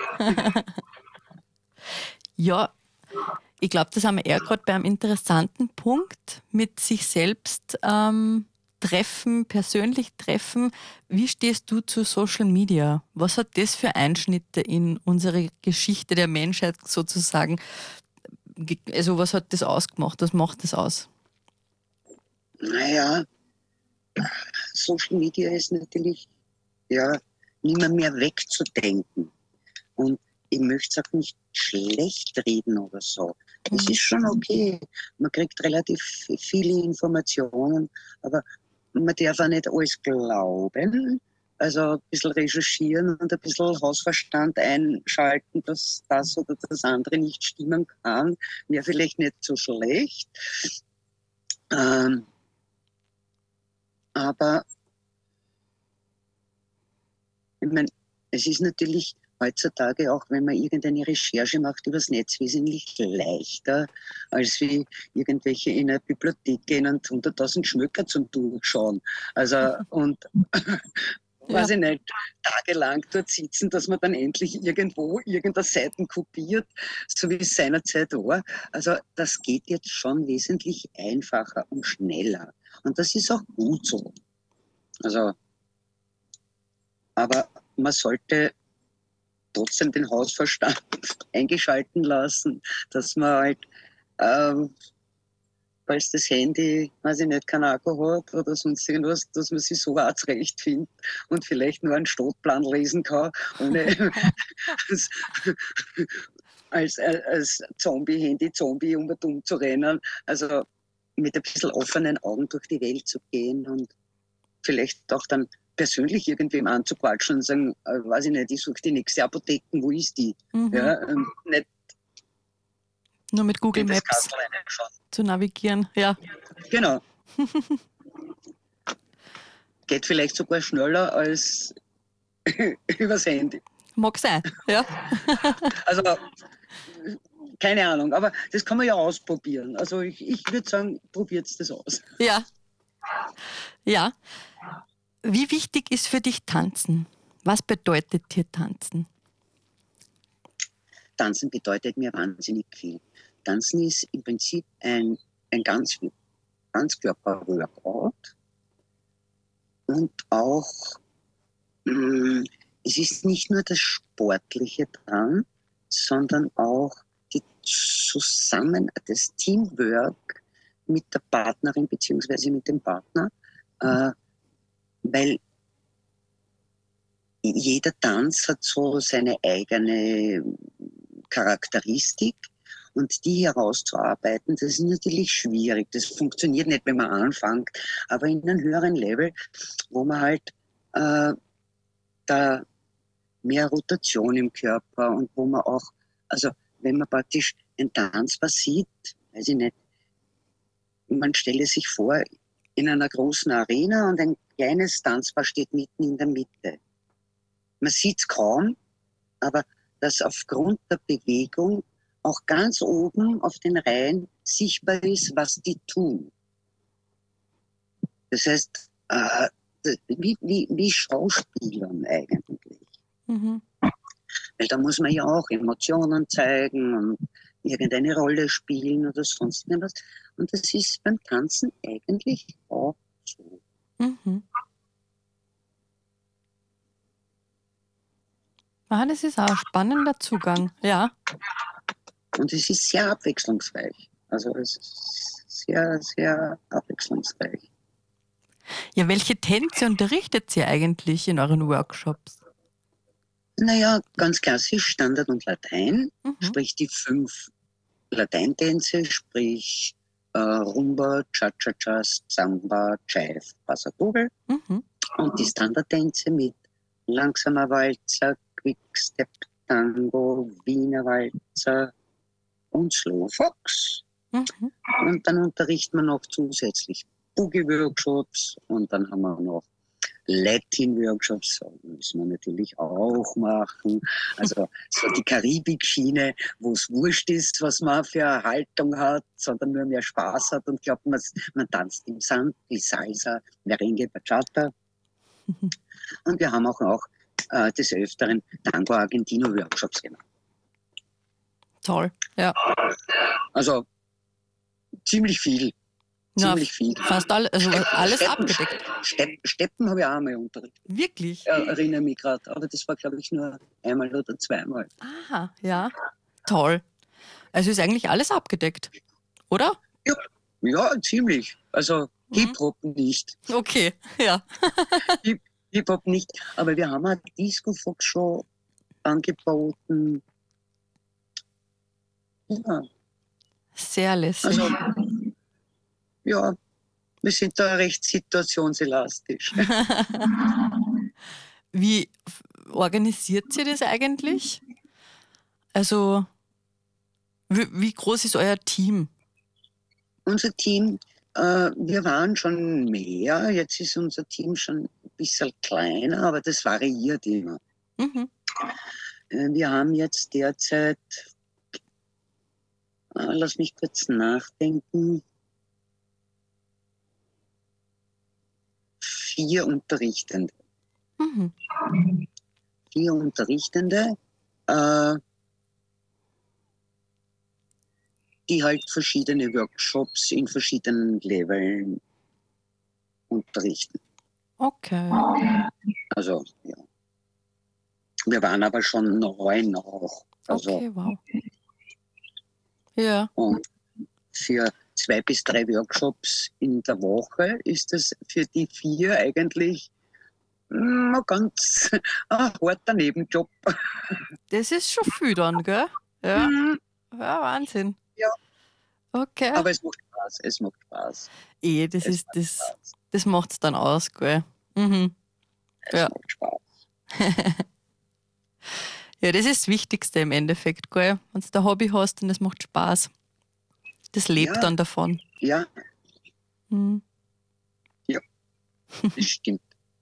[SPEAKER 3] Ja, ich glaube, das haben wir eher gerade bei einem interessanten Punkt mit sich selbst ähm, treffen, persönlich treffen. Wie stehst du zu Social Media? Was hat das für Einschnitte in unsere Geschichte der Menschheit sozusagen? ge- Also was hat das ausgemacht? Was macht das aus?
[SPEAKER 4] Naja, Social Media ist natürlich ja nimmer mehr wegzudenken. Und ich möchte es auch nicht schlecht reden oder so. Es
[SPEAKER 3] Mhm.
[SPEAKER 4] ist schon okay. Man kriegt relativ viele Informationen, aber man darf auch nicht alles glauben. Also ein bisschen recherchieren und ein bisschen Hausverstand einschalten, dass das oder das andere nicht stimmen kann, wäre vielleicht nicht so schlecht. Ähm, aber ich meine, es ist natürlich heutzutage auch, wenn man irgendeine Recherche macht übers Netz, wesentlich leichter, als wie irgendwelche in eine Bibliothek gehen und hunderttausend Schmöcker zum Durchschauen. Also, und weiß
[SPEAKER 3] Ja,
[SPEAKER 4] ich nicht, tagelang dort sitzen, dass man dann endlich irgendwo irgendeine Seiten kopiert, so wie es seinerzeit war. Also das geht jetzt schon wesentlich einfacher und schneller. Und das ist auch gut so. Also, aber man sollte trotzdem den Hausverstand eingeschalten lassen, dass man halt, ähm, falls das Handy, weiß ich nicht, kein Akku hat oder sonst irgendwas, dass man sich so auch zurechtfindet und vielleicht nur einen Stadtplan lesen kann, ohne als, als, als Zombie-Handy, Zombie um und um zu rennen. Also mit ein bisschen offenen Augen durch die Welt zu gehen und vielleicht auch dann persönlich irgendwem anzuquatschen und sagen, äh, weiß ich nicht, ich suche die nächste Apotheken, wo ist die?
[SPEAKER 3] mhm.
[SPEAKER 4] Ja, ähm, nicht
[SPEAKER 3] Nur mit Google
[SPEAKER 4] in das
[SPEAKER 3] Maps
[SPEAKER 4] Kastel reinschauen.
[SPEAKER 3] zu navigieren. Ja,
[SPEAKER 4] Genau. Geht vielleicht sogar schneller als übers Handy.
[SPEAKER 3] mag sein. Ja,
[SPEAKER 4] Also keine Ahnung, aber das kann man ja ausprobieren. Also ich, ich würde sagen, probiert das aus.
[SPEAKER 3] ja, ja. Wie wichtig ist für dich Tanzen? Was bedeutet dir Tanzen?
[SPEAKER 4] Tanzen bedeutet mir wahnsinnig viel. Tanzen ist im Prinzip ein, ein ganz, Ganzkörper-Workout und auch, mh, es ist nicht nur das Sportliche dran, sondern auch die Zusammen, das Teamwork mit der Partnerin bzw. mit dem Partner, äh, weil jeder Tanz hat so seine eigene Charakteristik Und die herauszuarbeiten, das ist natürlich schwierig. Das funktioniert nicht, wenn man anfängt, aber in einem höheren Level, wo man halt äh, da mehr Rotation im Körper und wo man auch, also wenn man praktisch ein Tanzpaar sieht, weiß ich nicht, man stelle sich vor, in einer großen Arena und ein kleines Tanzpaar steht mitten in der Mitte. Man sieht es kaum, aber dass aufgrund der Bewegung auch ganz oben auf den Reihen sichtbar ist, was die tun. Das heißt, äh, wie, wie, wie Schauspielern eigentlich.
[SPEAKER 3] Mhm.
[SPEAKER 4] Weil da muss man ja auch Emotionen zeigen und irgendeine Rolle spielen oder sonst irgendwas. Und das ist beim Tanzen eigentlich auch so.
[SPEAKER 3] Mhm. Ah, das ist auch ein spannender Zugang, ja.
[SPEAKER 4] Und es ist sehr abwechslungsreich. Also es ist sehr, sehr abwechslungsreich.
[SPEAKER 3] Ja, welche Tänze unterrichtet ihr eigentlich in euren Workshops?
[SPEAKER 4] Naja, ganz klassisch Standard und Latein,
[SPEAKER 3] Mhm.
[SPEAKER 4] sprich die fünf Lateintänze, sprich äh, Rumba, Cha-Cha-Cha, Samba, Jive, Pasadobel.
[SPEAKER 3] Mhm.
[SPEAKER 4] Und die Standardtänze mit langsamer Walzer, Quickstep, Tango, Wiener Walzer und Slow Fox.
[SPEAKER 3] Mhm.
[SPEAKER 4] Und dann unterrichten wir noch zusätzlich Boogie-Workshops und dann haben wir noch Latin-Workshops, müssen wir natürlich auch machen. Also so die Karibik-Schiene, wo es wurscht ist, was man für eine Haltung hat, sondern nur mehr Spaß hat und glaubt, man, man tanzt im Sand, wie Salsa, Merengue, Bachata. Und wir haben auch noch äh, des Öfteren Tango Argentino Workshops gemacht.
[SPEAKER 3] Toll, ja.
[SPEAKER 4] Also ziemlich viel.
[SPEAKER 3] Ja,
[SPEAKER 4] Ziemlich viel.
[SPEAKER 3] fast alle, also alles
[SPEAKER 4] Steppen,
[SPEAKER 3] abgedeckt.
[SPEAKER 4] Steppen, Steppen habe ich auch einmal unterrichtet.
[SPEAKER 3] Wirklich?
[SPEAKER 4] Äh, erinnere mich gerade. Aber das war, glaube ich, nur einmal oder zweimal.
[SPEAKER 3] Aha, ja. Toll. Also ist eigentlich alles abgedeckt, oder?
[SPEAKER 4] Ja, ja ziemlich. Also
[SPEAKER 3] Mhm.
[SPEAKER 4] Hip-Hop nicht.
[SPEAKER 3] Okay, ja.
[SPEAKER 4] Hip- Hip-Hop nicht. Aber wir haben eine Disco-Fox-Show angeboten. Ja,
[SPEAKER 3] Sehr lässig.
[SPEAKER 4] also ja, wir sind da recht situationselastisch.
[SPEAKER 3] Wie f- organisiert ihr das eigentlich? Also, wie, wie groß ist euer Team?
[SPEAKER 4] Unser Team, äh, wir waren schon mehr, jetzt ist unser Team schon ein bisschen kleiner, aber das variiert immer.
[SPEAKER 3] Mhm.
[SPEAKER 4] Äh, wir haben jetzt derzeit, äh, lass mich kurz nachdenken, vier Unterrichtende.
[SPEAKER 3] Mhm.
[SPEAKER 4] Vier Unterrichtende, äh, die halt verschiedene Workshops in verschiedenen Leveln unterrichten.
[SPEAKER 3] Okay.
[SPEAKER 4] Also, ja. Wir waren aber schon neun auch. Also,
[SPEAKER 3] Okay, wow. Ja.
[SPEAKER 4] und für zwei bis drei Workshops in der Woche ist es für die vier eigentlich mm, ein ganz ein harter Nebenjob.
[SPEAKER 3] Das ist schon viel dann, gell? Ja.
[SPEAKER 4] Mm,
[SPEAKER 3] Ja, Wahnsinn.
[SPEAKER 4] Ja.
[SPEAKER 3] Okay.
[SPEAKER 4] Aber es macht Spaß, es macht Spaß.
[SPEAKER 3] Eh, das
[SPEAKER 4] Es
[SPEAKER 3] ist
[SPEAKER 4] macht
[SPEAKER 3] das,
[SPEAKER 4] Spaß.
[SPEAKER 3] das macht's dann aus, gell? Mhm.
[SPEAKER 4] Es
[SPEAKER 3] Ja.
[SPEAKER 4] macht Spaß.
[SPEAKER 3] Ja, das ist das Wichtigste im Endeffekt, gell? Wenn du ein Hobby hast und es macht Spaß. Das lebt
[SPEAKER 4] Ja.
[SPEAKER 3] dann davon.
[SPEAKER 4] Ja,
[SPEAKER 3] Mhm.
[SPEAKER 4] das stimmt.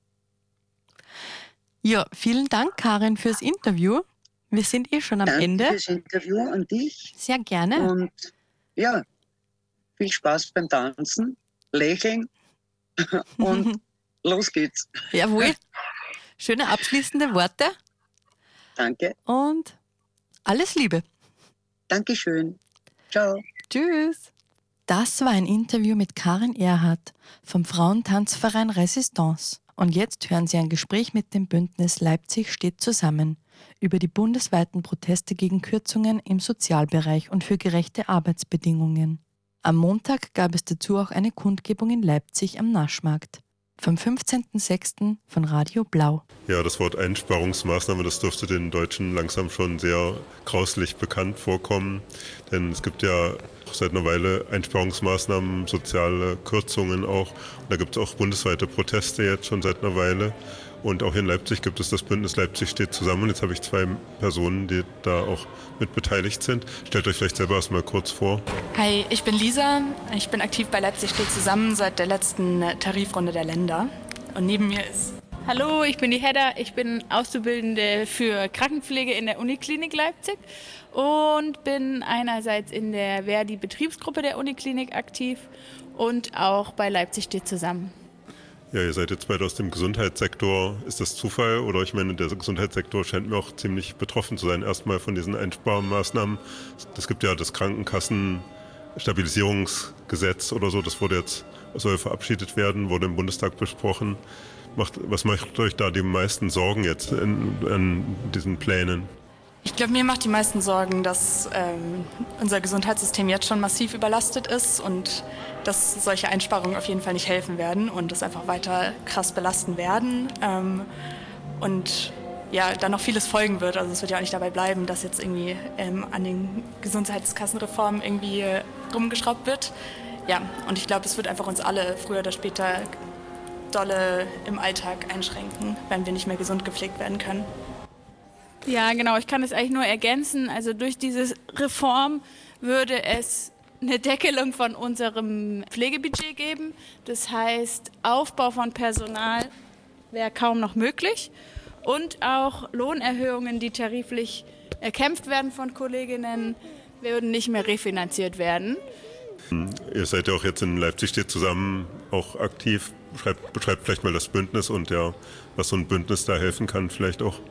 [SPEAKER 3] Ja, vielen Dank, Karin, fürs Interview. Wir sind eh schon am
[SPEAKER 4] Danke
[SPEAKER 3] Ende.
[SPEAKER 4] fürs Interview an dich
[SPEAKER 3] Sehr gerne.
[SPEAKER 4] und ja, viel Spaß beim Tanzen, Lächeln und los geht's.
[SPEAKER 3] Jawohl. Schöne abschließende Worte
[SPEAKER 4] Danke,
[SPEAKER 3] und alles Liebe.
[SPEAKER 4] Dankeschön. Ciao.
[SPEAKER 3] Tschüss. Das war ein Interview mit Karin Erhardt vom Frauentanzverein Resistance. Und jetzt hören Sie ein Gespräch mit dem Bündnis Leipzig steht zusammen über die bundesweiten Proteste gegen Kürzungen im Sozialbereich und für gerechte Arbeitsbedingungen. Am Montag gab es dazu auch eine Kundgebung in Leipzig am Naschmarkt. vom fünfzehnten sechsten von Radio Blau.
[SPEAKER 5] Ja, das Wort Einsparungsmaßnahme, das dürfte den Deutschen langsam schon sehr grauslich bekannt vorkommen. Denn es gibt ja seit einer Weile Einsparungsmaßnahmen, soziale Kürzungen auch. Und da gibt es auch bundesweite Proteste jetzt schon seit einer Weile. Und auch hier in Leipzig gibt es das Bündnis Leipzig steht zusammen. Und jetzt habe ich zwei Personen, die da auch mit beteiligt sind. Stellt euch vielleicht selber erstmal kurz vor.
[SPEAKER 6] Hi, ich bin Lisa. Ich bin aktiv bei Leipzig steht zusammen seit der letzten Tarifrunde der Länder. Und neben mir ist...
[SPEAKER 7] Hallo, ich bin die Hedda. Ich bin Auszubildende für Krankenpflege in der Uniklinik Leipzig und bin einerseits in der Verdi-Betriebsgruppe der Uniklinik aktiv und auch bei Leipzig steht zusammen.
[SPEAKER 5] Ja, ihr seid jetzt beide aus dem Gesundheitssektor. Ist das Zufall? Oder ich meine, der Gesundheitssektor scheint mir auch ziemlich betroffen zu sein. Erstmal von diesen Einsparmaßnahmen. Es gibt ja das Krankenkassenstabilisierungsgesetz oder so. Das wurde jetzt, soll verabschiedet werden, wurde im Bundestag besprochen. Macht, was macht euch da die meisten Sorgen jetzt in, in diesen Plänen?
[SPEAKER 6] Ich glaube, mir macht die meisten Sorgen, dass ähm, unser Gesundheitssystem jetzt schon massiv überlastet ist und dass solche Einsparungen auf jeden Fall nicht helfen werden und es einfach weiter krass belasten werden. Ähm, und ja, da noch vieles folgen wird. Also es wird ja auch nicht dabei bleiben, dass jetzt irgendwie ähm, an den Gesundheitskassenreformen irgendwie rumgeschraubt wird. Ja, und ich glaube, es wird einfach uns alle früher oder später dolle im Alltag einschränken, wenn wir nicht mehr gesund gepflegt werden können.
[SPEAKER 7] Ja, genau. Ich kann es eigentlich nur ergänzen. Also durch diese Reform würde es eine Deckelung von unserem Pflegebudget geben. Das heißt, Aufbau von Personal wäre kaum noch möglich. Und auch Lohnerhöhungen, die tariflich erkämpft werden von Kolleginnen, würden nicht mehr refinanziert werden.
[SPEAKER 5] Ihr seid ja auch jetzt in Leipzig steht zusammen auch aktiv. Beschreibt, beschreibt vielleicht mal das Bündnis und ja, was so ein Bündnis da helfen kann vielleicht auch.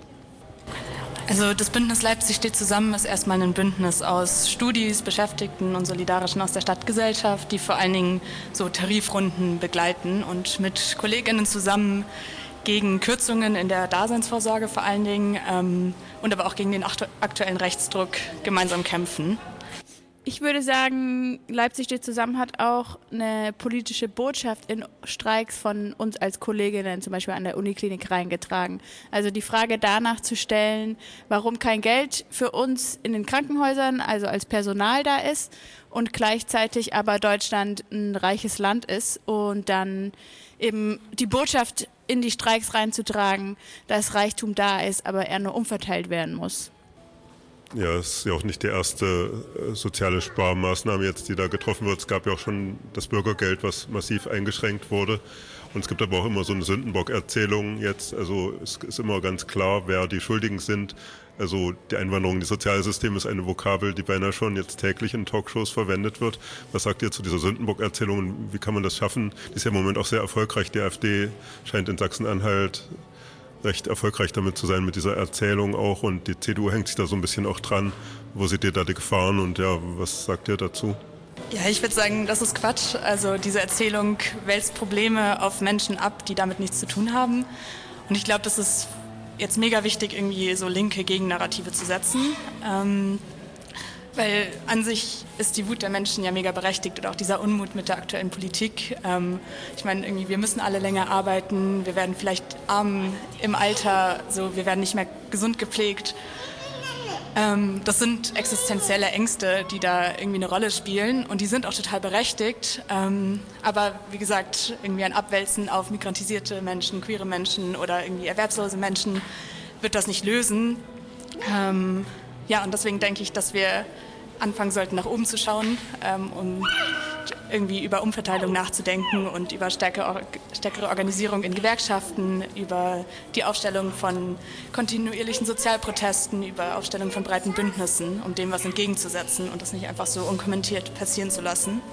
[SPEAKER 6] Also das Bündnis Leipzig steht zusammen ist erstmal ein Bündnis aus Studis, Beschäftigten und Solidarischen aus der Stadtgesellschaft, die vor allen Dingen so Tarifrunden begleiten und mit Kolleginnen zusammen gegen Kürzungen in der Daseinsvorsorge vor allen Dingen ähm, und aber auch gegen den aktuellen Rechtsdruck gemeinsam kämpfen.
[SPEAKER 7] Ich würde sagen, Leipzig steht zusammen hat auch eine politische Botschaft in Streiks von uns als Kolleginnen, zum Beispiel an der Uniklinik, reingetragen. Also die Frage danach zu stellen, warum kein Geld für uns in den Krankenhäusern, also als Personal da ist und gleichzeitig aber Deutschland ein reiches Land ist und dann eben die Botschaft in die Streiks reinzutragen, dass Reichtum da ist, aber er nur umverteilt werden muss.
[SPEAKER 5] Ja, es ist ja auch nicht die erste äh, soziale Sparmaßnahme jetzt, die da getroffen wird. Es gab ja auch schon das Bürgergeld, was massiv eingeschränkt wurde. Und es gibt aber auch immer so eine Sündenbock-Erzählung jetzt. Also es ist immer ganz klar, wer die Schuldigen sind. Also die Einwanderung in die Sozialsysteme ist eine Vokabel, die beinahe schon jetzt täglich in Talkshows verwendet wird. Was sagt ihr zu dieser Sündenbock-Erzählung? Wie kann man das schaffen? Die ist ja im Moment auch sehr erfolgreich. Die AfD scheint in Sachsen-Anhalt recht erfolgreich damit zu sein, mit dieser Erzählung auch. Und die C D U hängt sich da so ein bisschen auch dran. Wo seht ihr da die Gefahren und ja, was sagt ihr dazu?
[SPEAKER 6] Ja, ich würde sagen, das ist Quatsch. Also diese Erzählung wälzt Probleme auf Menschen ab, die damit nichts zu tun haben. Und ich glaube, das ist jetzt mega wichtig, irgendwie so linke Gegennarrative zu setzen. Ähm, weil an sich ist die Wut der Menschen ja mega berechtigt und auch dieser Unmut mit der aktuellen Politik. Ähm, ich meine, irgendwie, wir müssen alle länger arbeiten, wir werden vielleicht arm im Alter, so, wir werden nicht mehr gesund gepflegt. Ähm, das sind existenzielle Ängste, die da irgendwie eine Rolle spielen und die sind auch total berechtigt. Ähm, aber wie gesagt, irgendwie ein Abwälzen auf migrantisierte Menschen, queere Menschen oder irgendwie erwerbslose Menschen wird das nicht lösen. Ähm, ja, und deswegen denke ich, dass wir anfangen sollten, nach oben zu schauen, ähm, um irgendwie über Umverteilung nachzudenken und über stärkere, stärkere Organisierung in Gewerkschaften, über die Aufstellung von kontinuierlichen Sozialprotesten, über Aufstellung von breiten Bündnissen, um dem was entgegenzusetzen und das nicht einfach so unkommentiert passieren zu lassen.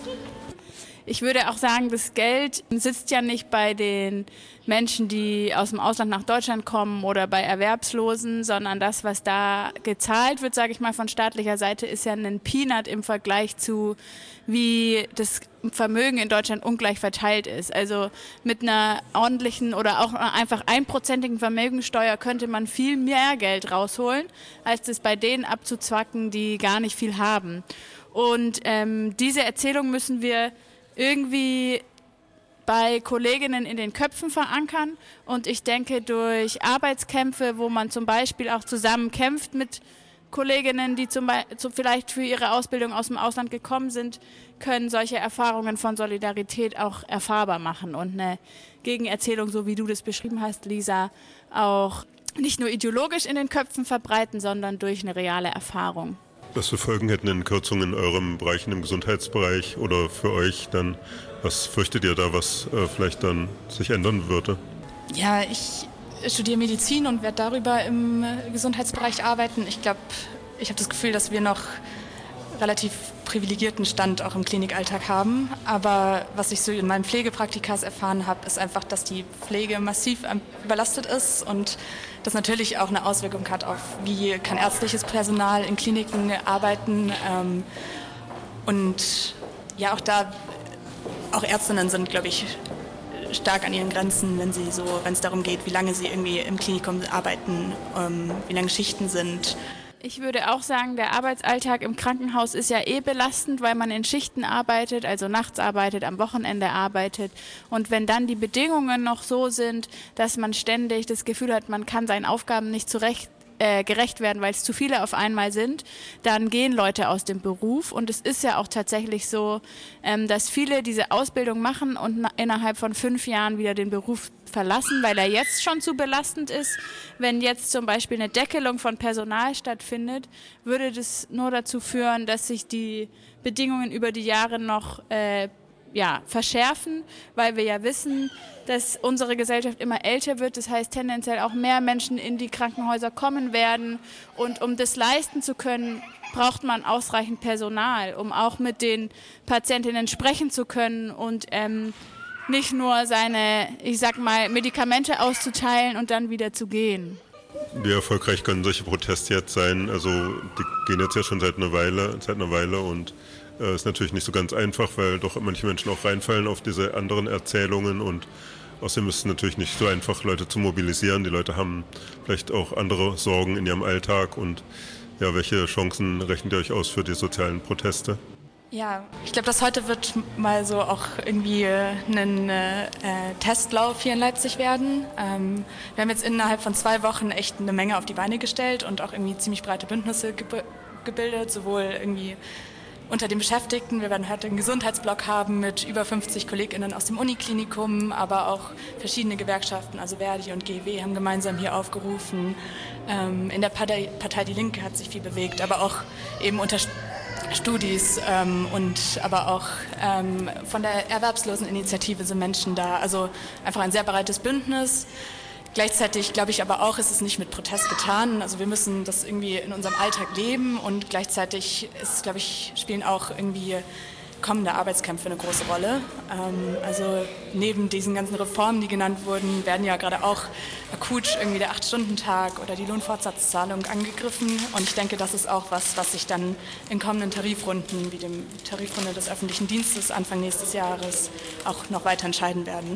[SPEAKER 7] Ich würde auch sagen, das Geld sitzt ja nicht bei den Menschen, die aus dem Ausland nach Deutschland kommen oder bei Erwerbslosen, sondern das, was da gezahlt wird, sage ich mal, von staatlicher Seite, ist ja ein Peanut im Vergleich zu, wie das Vermögen in Deutschland ungleich verteilt ist. Also mit einer ordentlichen oder auch einfach einprozentigen Vermögensteuer könnte man viel mehr Geld rausholen, als das bei denen abzuzwacken, die gar nicht viel haben. Und ähm, diese Erzählung müssen wir irgendwie bei Kolleginnen in den Köpfen verankern. Und ich denke, durch Arbeitskämpfe, wo man zum Beispiel auch zusammen kämpft mit Kolleginnen, die zum Beispiel vielleicht für ihre Ausbildung aus dem Ausland gekommen sind, können solche Erfahrungen von Solidarität auch erfahrbar machen und eine Gegenerzählung, so wie du das beschrieben hast, Lisa, auch nicht nur ideologisch in den Köpfen verbreiten, sondern durch eine reale Erfahrung.
[SPEAKER 5] Was für Folgen hätten denn Kürzungen in eurem Bereich, im Gesundheitsbereich oder für euch dann? Was fürchtet ihr da, was äh, vielleicht dann sich ändern würde?
[SPEAKER 6] Ja, ich studiere Medizin und werde darüber im Gesundheitsbereich arbeiten. Ich glaube, ich habe das Gefühl, dass wir noch relativ privilegierten Stand auch im Klinikalltag haben. Aber was ich so in meinen Pflegepraktikas erfahren habe, ist einfach, dass die Pflege massiv überlastet ist und das natürlich auch eine Auswirkung hat auf, wie kann ärztliches Personal in Kliniken arbeiten. Ähm, und ja, auch da, auch Ärztinnen sind, glaube ich, stark an ihren Grenzen, wenn sie so, wenn es darum geht, wie lange sie irgendwie im Klinikum arbeiten, ähm, wie lange Schichten sind.
[SPEAKER 7] Ich würde auch sagen, der Arbeitsalltag im Krankenhaus ist ja eh belastend, weil man in Schichten arbeitet, also nachts arbeitet, am Wochenende arbeitet. Und wenn dann die Bedingungen noch so sind, dass man ständig das Gefühl hat, man kann seinen Aufgaben nicht zurecht Äh, gerecht werden, weil es zu viele auf einmal sind, dann gehen Leute aus dem Beruf. Und es ist ja auch tatsächlich so, ähm, dass viele diese Ausbildung machen und na- innerhalb von fünf Jahren wieder den Beruf verlassen, weil er jetzt schon zu belastend ist. Wenn jetzt zum Beispiel eine Deckelung von Personal stattfindet, würde das nur dazu führen, dass sich die Bedingungen über die Jahre noch äh, ja, verschärfen, weil wir ja wissen, dass unsere Gesellschaft immer älter wird. Das heißt, tendenziell auch mehr Menschen in die Krankenhäuser kommen werden. Und um das leisten zu können, braucht man ausreichend Personal, um auch mit den Patientinnen sprechen zu können und ähm, nicht nur seine, ich sag mal, Medikamente auszuteilen und dann wieder zu gehen.
[SPEAKER 5] Wie erfolgreich können solche Proteste jetzt sein? Also die gehen jetzt ja schon seit einer Weile, seit einer Weile und äh, ist natürlich nicht so ganz einfach, weil doch manche Menschen auch reinfallen auf diese anderen Erzählungen und außerdem ist es natürlich nicht so einfach, Leute zu mobilisieren. Die Leute haben vielleicht auch andere Sorgen in ihrem Alltag und ja, welche Chancen rechnet ihr euch aus für die sozialen Proteste?
[SPEAKER 6] Ja, ich glaube, das heute wird mal so auch irgendwie ein äh, Testlauf hier in Leipzig werden. Ähm, wir haben jetzt innerhalb von zwei Wochen echt eine Menge auf die Beine gestellt und auch irgendwie ziemlich breite Bündnisse ge- gebildet, sowohl irgendwie unter den Beschäftigten. Wir werden heute einen Gesundheitsblock haben mit über fünfzig KollegInnen aus dem Uniklinikum, aber auch verschiedene Gewerkschaften, also Verdi und G W haben gemeinsam hier aufgerufen. Ähm, in der Partei, Partei Die Linke hat sich viel bewegt, aber auch eben unter Studis ähm, und aber auch ähm, von der Erwerbsloseninitiative sind Menschen da. Also einfach ein sehr breites Bündnis. Gleichzeitig glaube ich aber auch, ist es nicht mit Protest getan. Also wir müssen das irgendwie in unserem Alltag leben und gleichzeitig ist, glaube ich, spielen auch irgendwie kommende Arbeitskämpfe eine große Rolle. Ähm, also neben diesen ganzen Reformen, die genannt wurden, werden ja gerade auch akut irgendwie der acht-Stunden-Tag oder die Lohnfortsatzzahlung angegriffen. Und ich denke, das ist auch was, was sich dann in kommenden Tarifrunden, wie dem Tarifrunde des öffentlichen Dienstes Anfang nächstes Jahres, auch noch weiter entscheiden werden.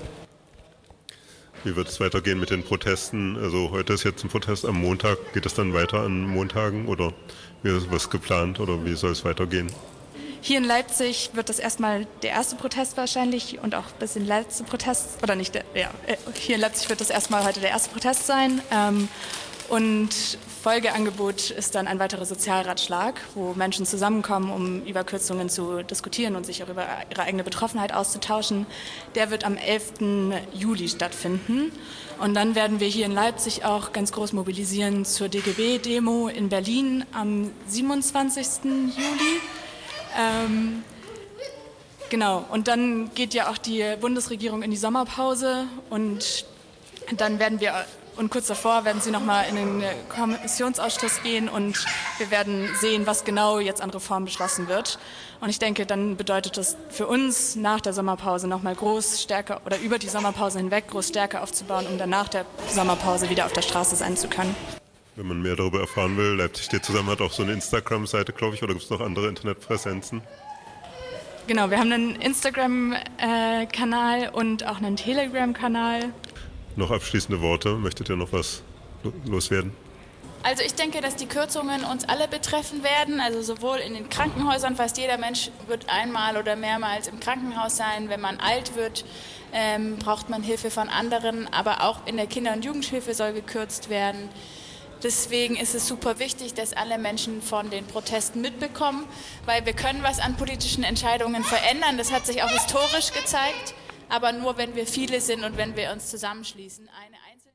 [SPEAKER 5] Wie wird es weitergehen mit den Protesten? Also heute ist jetzt ein Protest am Montag. Geht es dann weiter an Montagen oder wie ist was geplant oder wie soll es weitergehen?
[SPEAKER 6] Hier in Leipzig wird das erstmal der erste Protest wahrscheinlich und auch bis in der letzte Protest, oder nicht, der, ja, hier in Leipzig wird das erstmal heute der erste Protest sein. Ähm, und Folgeangebot ist dann ein weiterer Sozialratschlag, wo Menschen zusammenkommen, um über Kürzungen zu diskutieren und sich auch über ihre eigene Betroffenheit auszutauschen. Der wird am elften Juli stattfinden. Und dann werden wir hier in Leipzig auch ganz groß mobilisieren zur D G B-Demo in Berlin am siebenundzwanzigsten Juli. Ähm, genau, und dann geht ja auch die Bundesregierung in die Sommerpause und dann werden wir, und kurz davor werden sie nochmal in den Kommissionsausschuss gehen und wir werden sehen, was genau jetzt an Reformen beschlossen wird. Und ich denke, dann bedeutet das für uns nach der Sommerpause nochmal groß stärker oder über die Sommerpause hinweg groß Stärke aufzubauen, um dann nach der Sommerpause wieder auf der Straße sein zu können.
[SPEAKER 5] Wenn man mehr darüber erfahren will, Leipzig steht zusammen, hat auch so eine Instagram-Seite, glaube ich, oder gibt es noch andere Internetpräsenzen?
[SPEAKER 6] Genau, wir haben einen Instagram-Kanal und auch einen Telegram-Kanal.
[SPEAKER 5] Noch abschließende Worte, möchtet ihr noch was loswerden?
[SPEAKER 7] Also ich denke, dass die Kürzungen uns alle betreffen werden, also sowohl in den Krankenhäusern, fast jeder Mensch wird einmal oder mehrmals im Krankenhaus sein. Wenn man alt wird, ähm, braucht man Hilfe von anderen, aber auch in der Kinder- und Jugendhilfe soll gekürzt werden. Deswegen ist es super wichtig, dass alle Menschen von den Protesten mitbekommen, weil wir können was an politischen Entscheidungen verändern. Das hat sich auch historisch gezeigt, aber nur, wenn wir viele sind und wenn wir uns zusammenschließen. Eine einzelne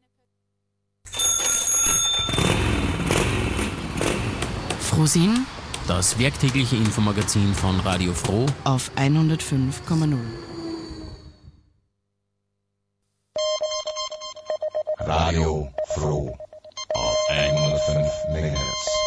[SPEAKER 1] Frohsinn
[SPEAKER 2] Das werktägliche Infomagazin von Radio Froh
[SPEAKER 1] auf hundertfünf Komma null.
[SPEAKER 8] Radio Froh auf hundertfünf Megahertz.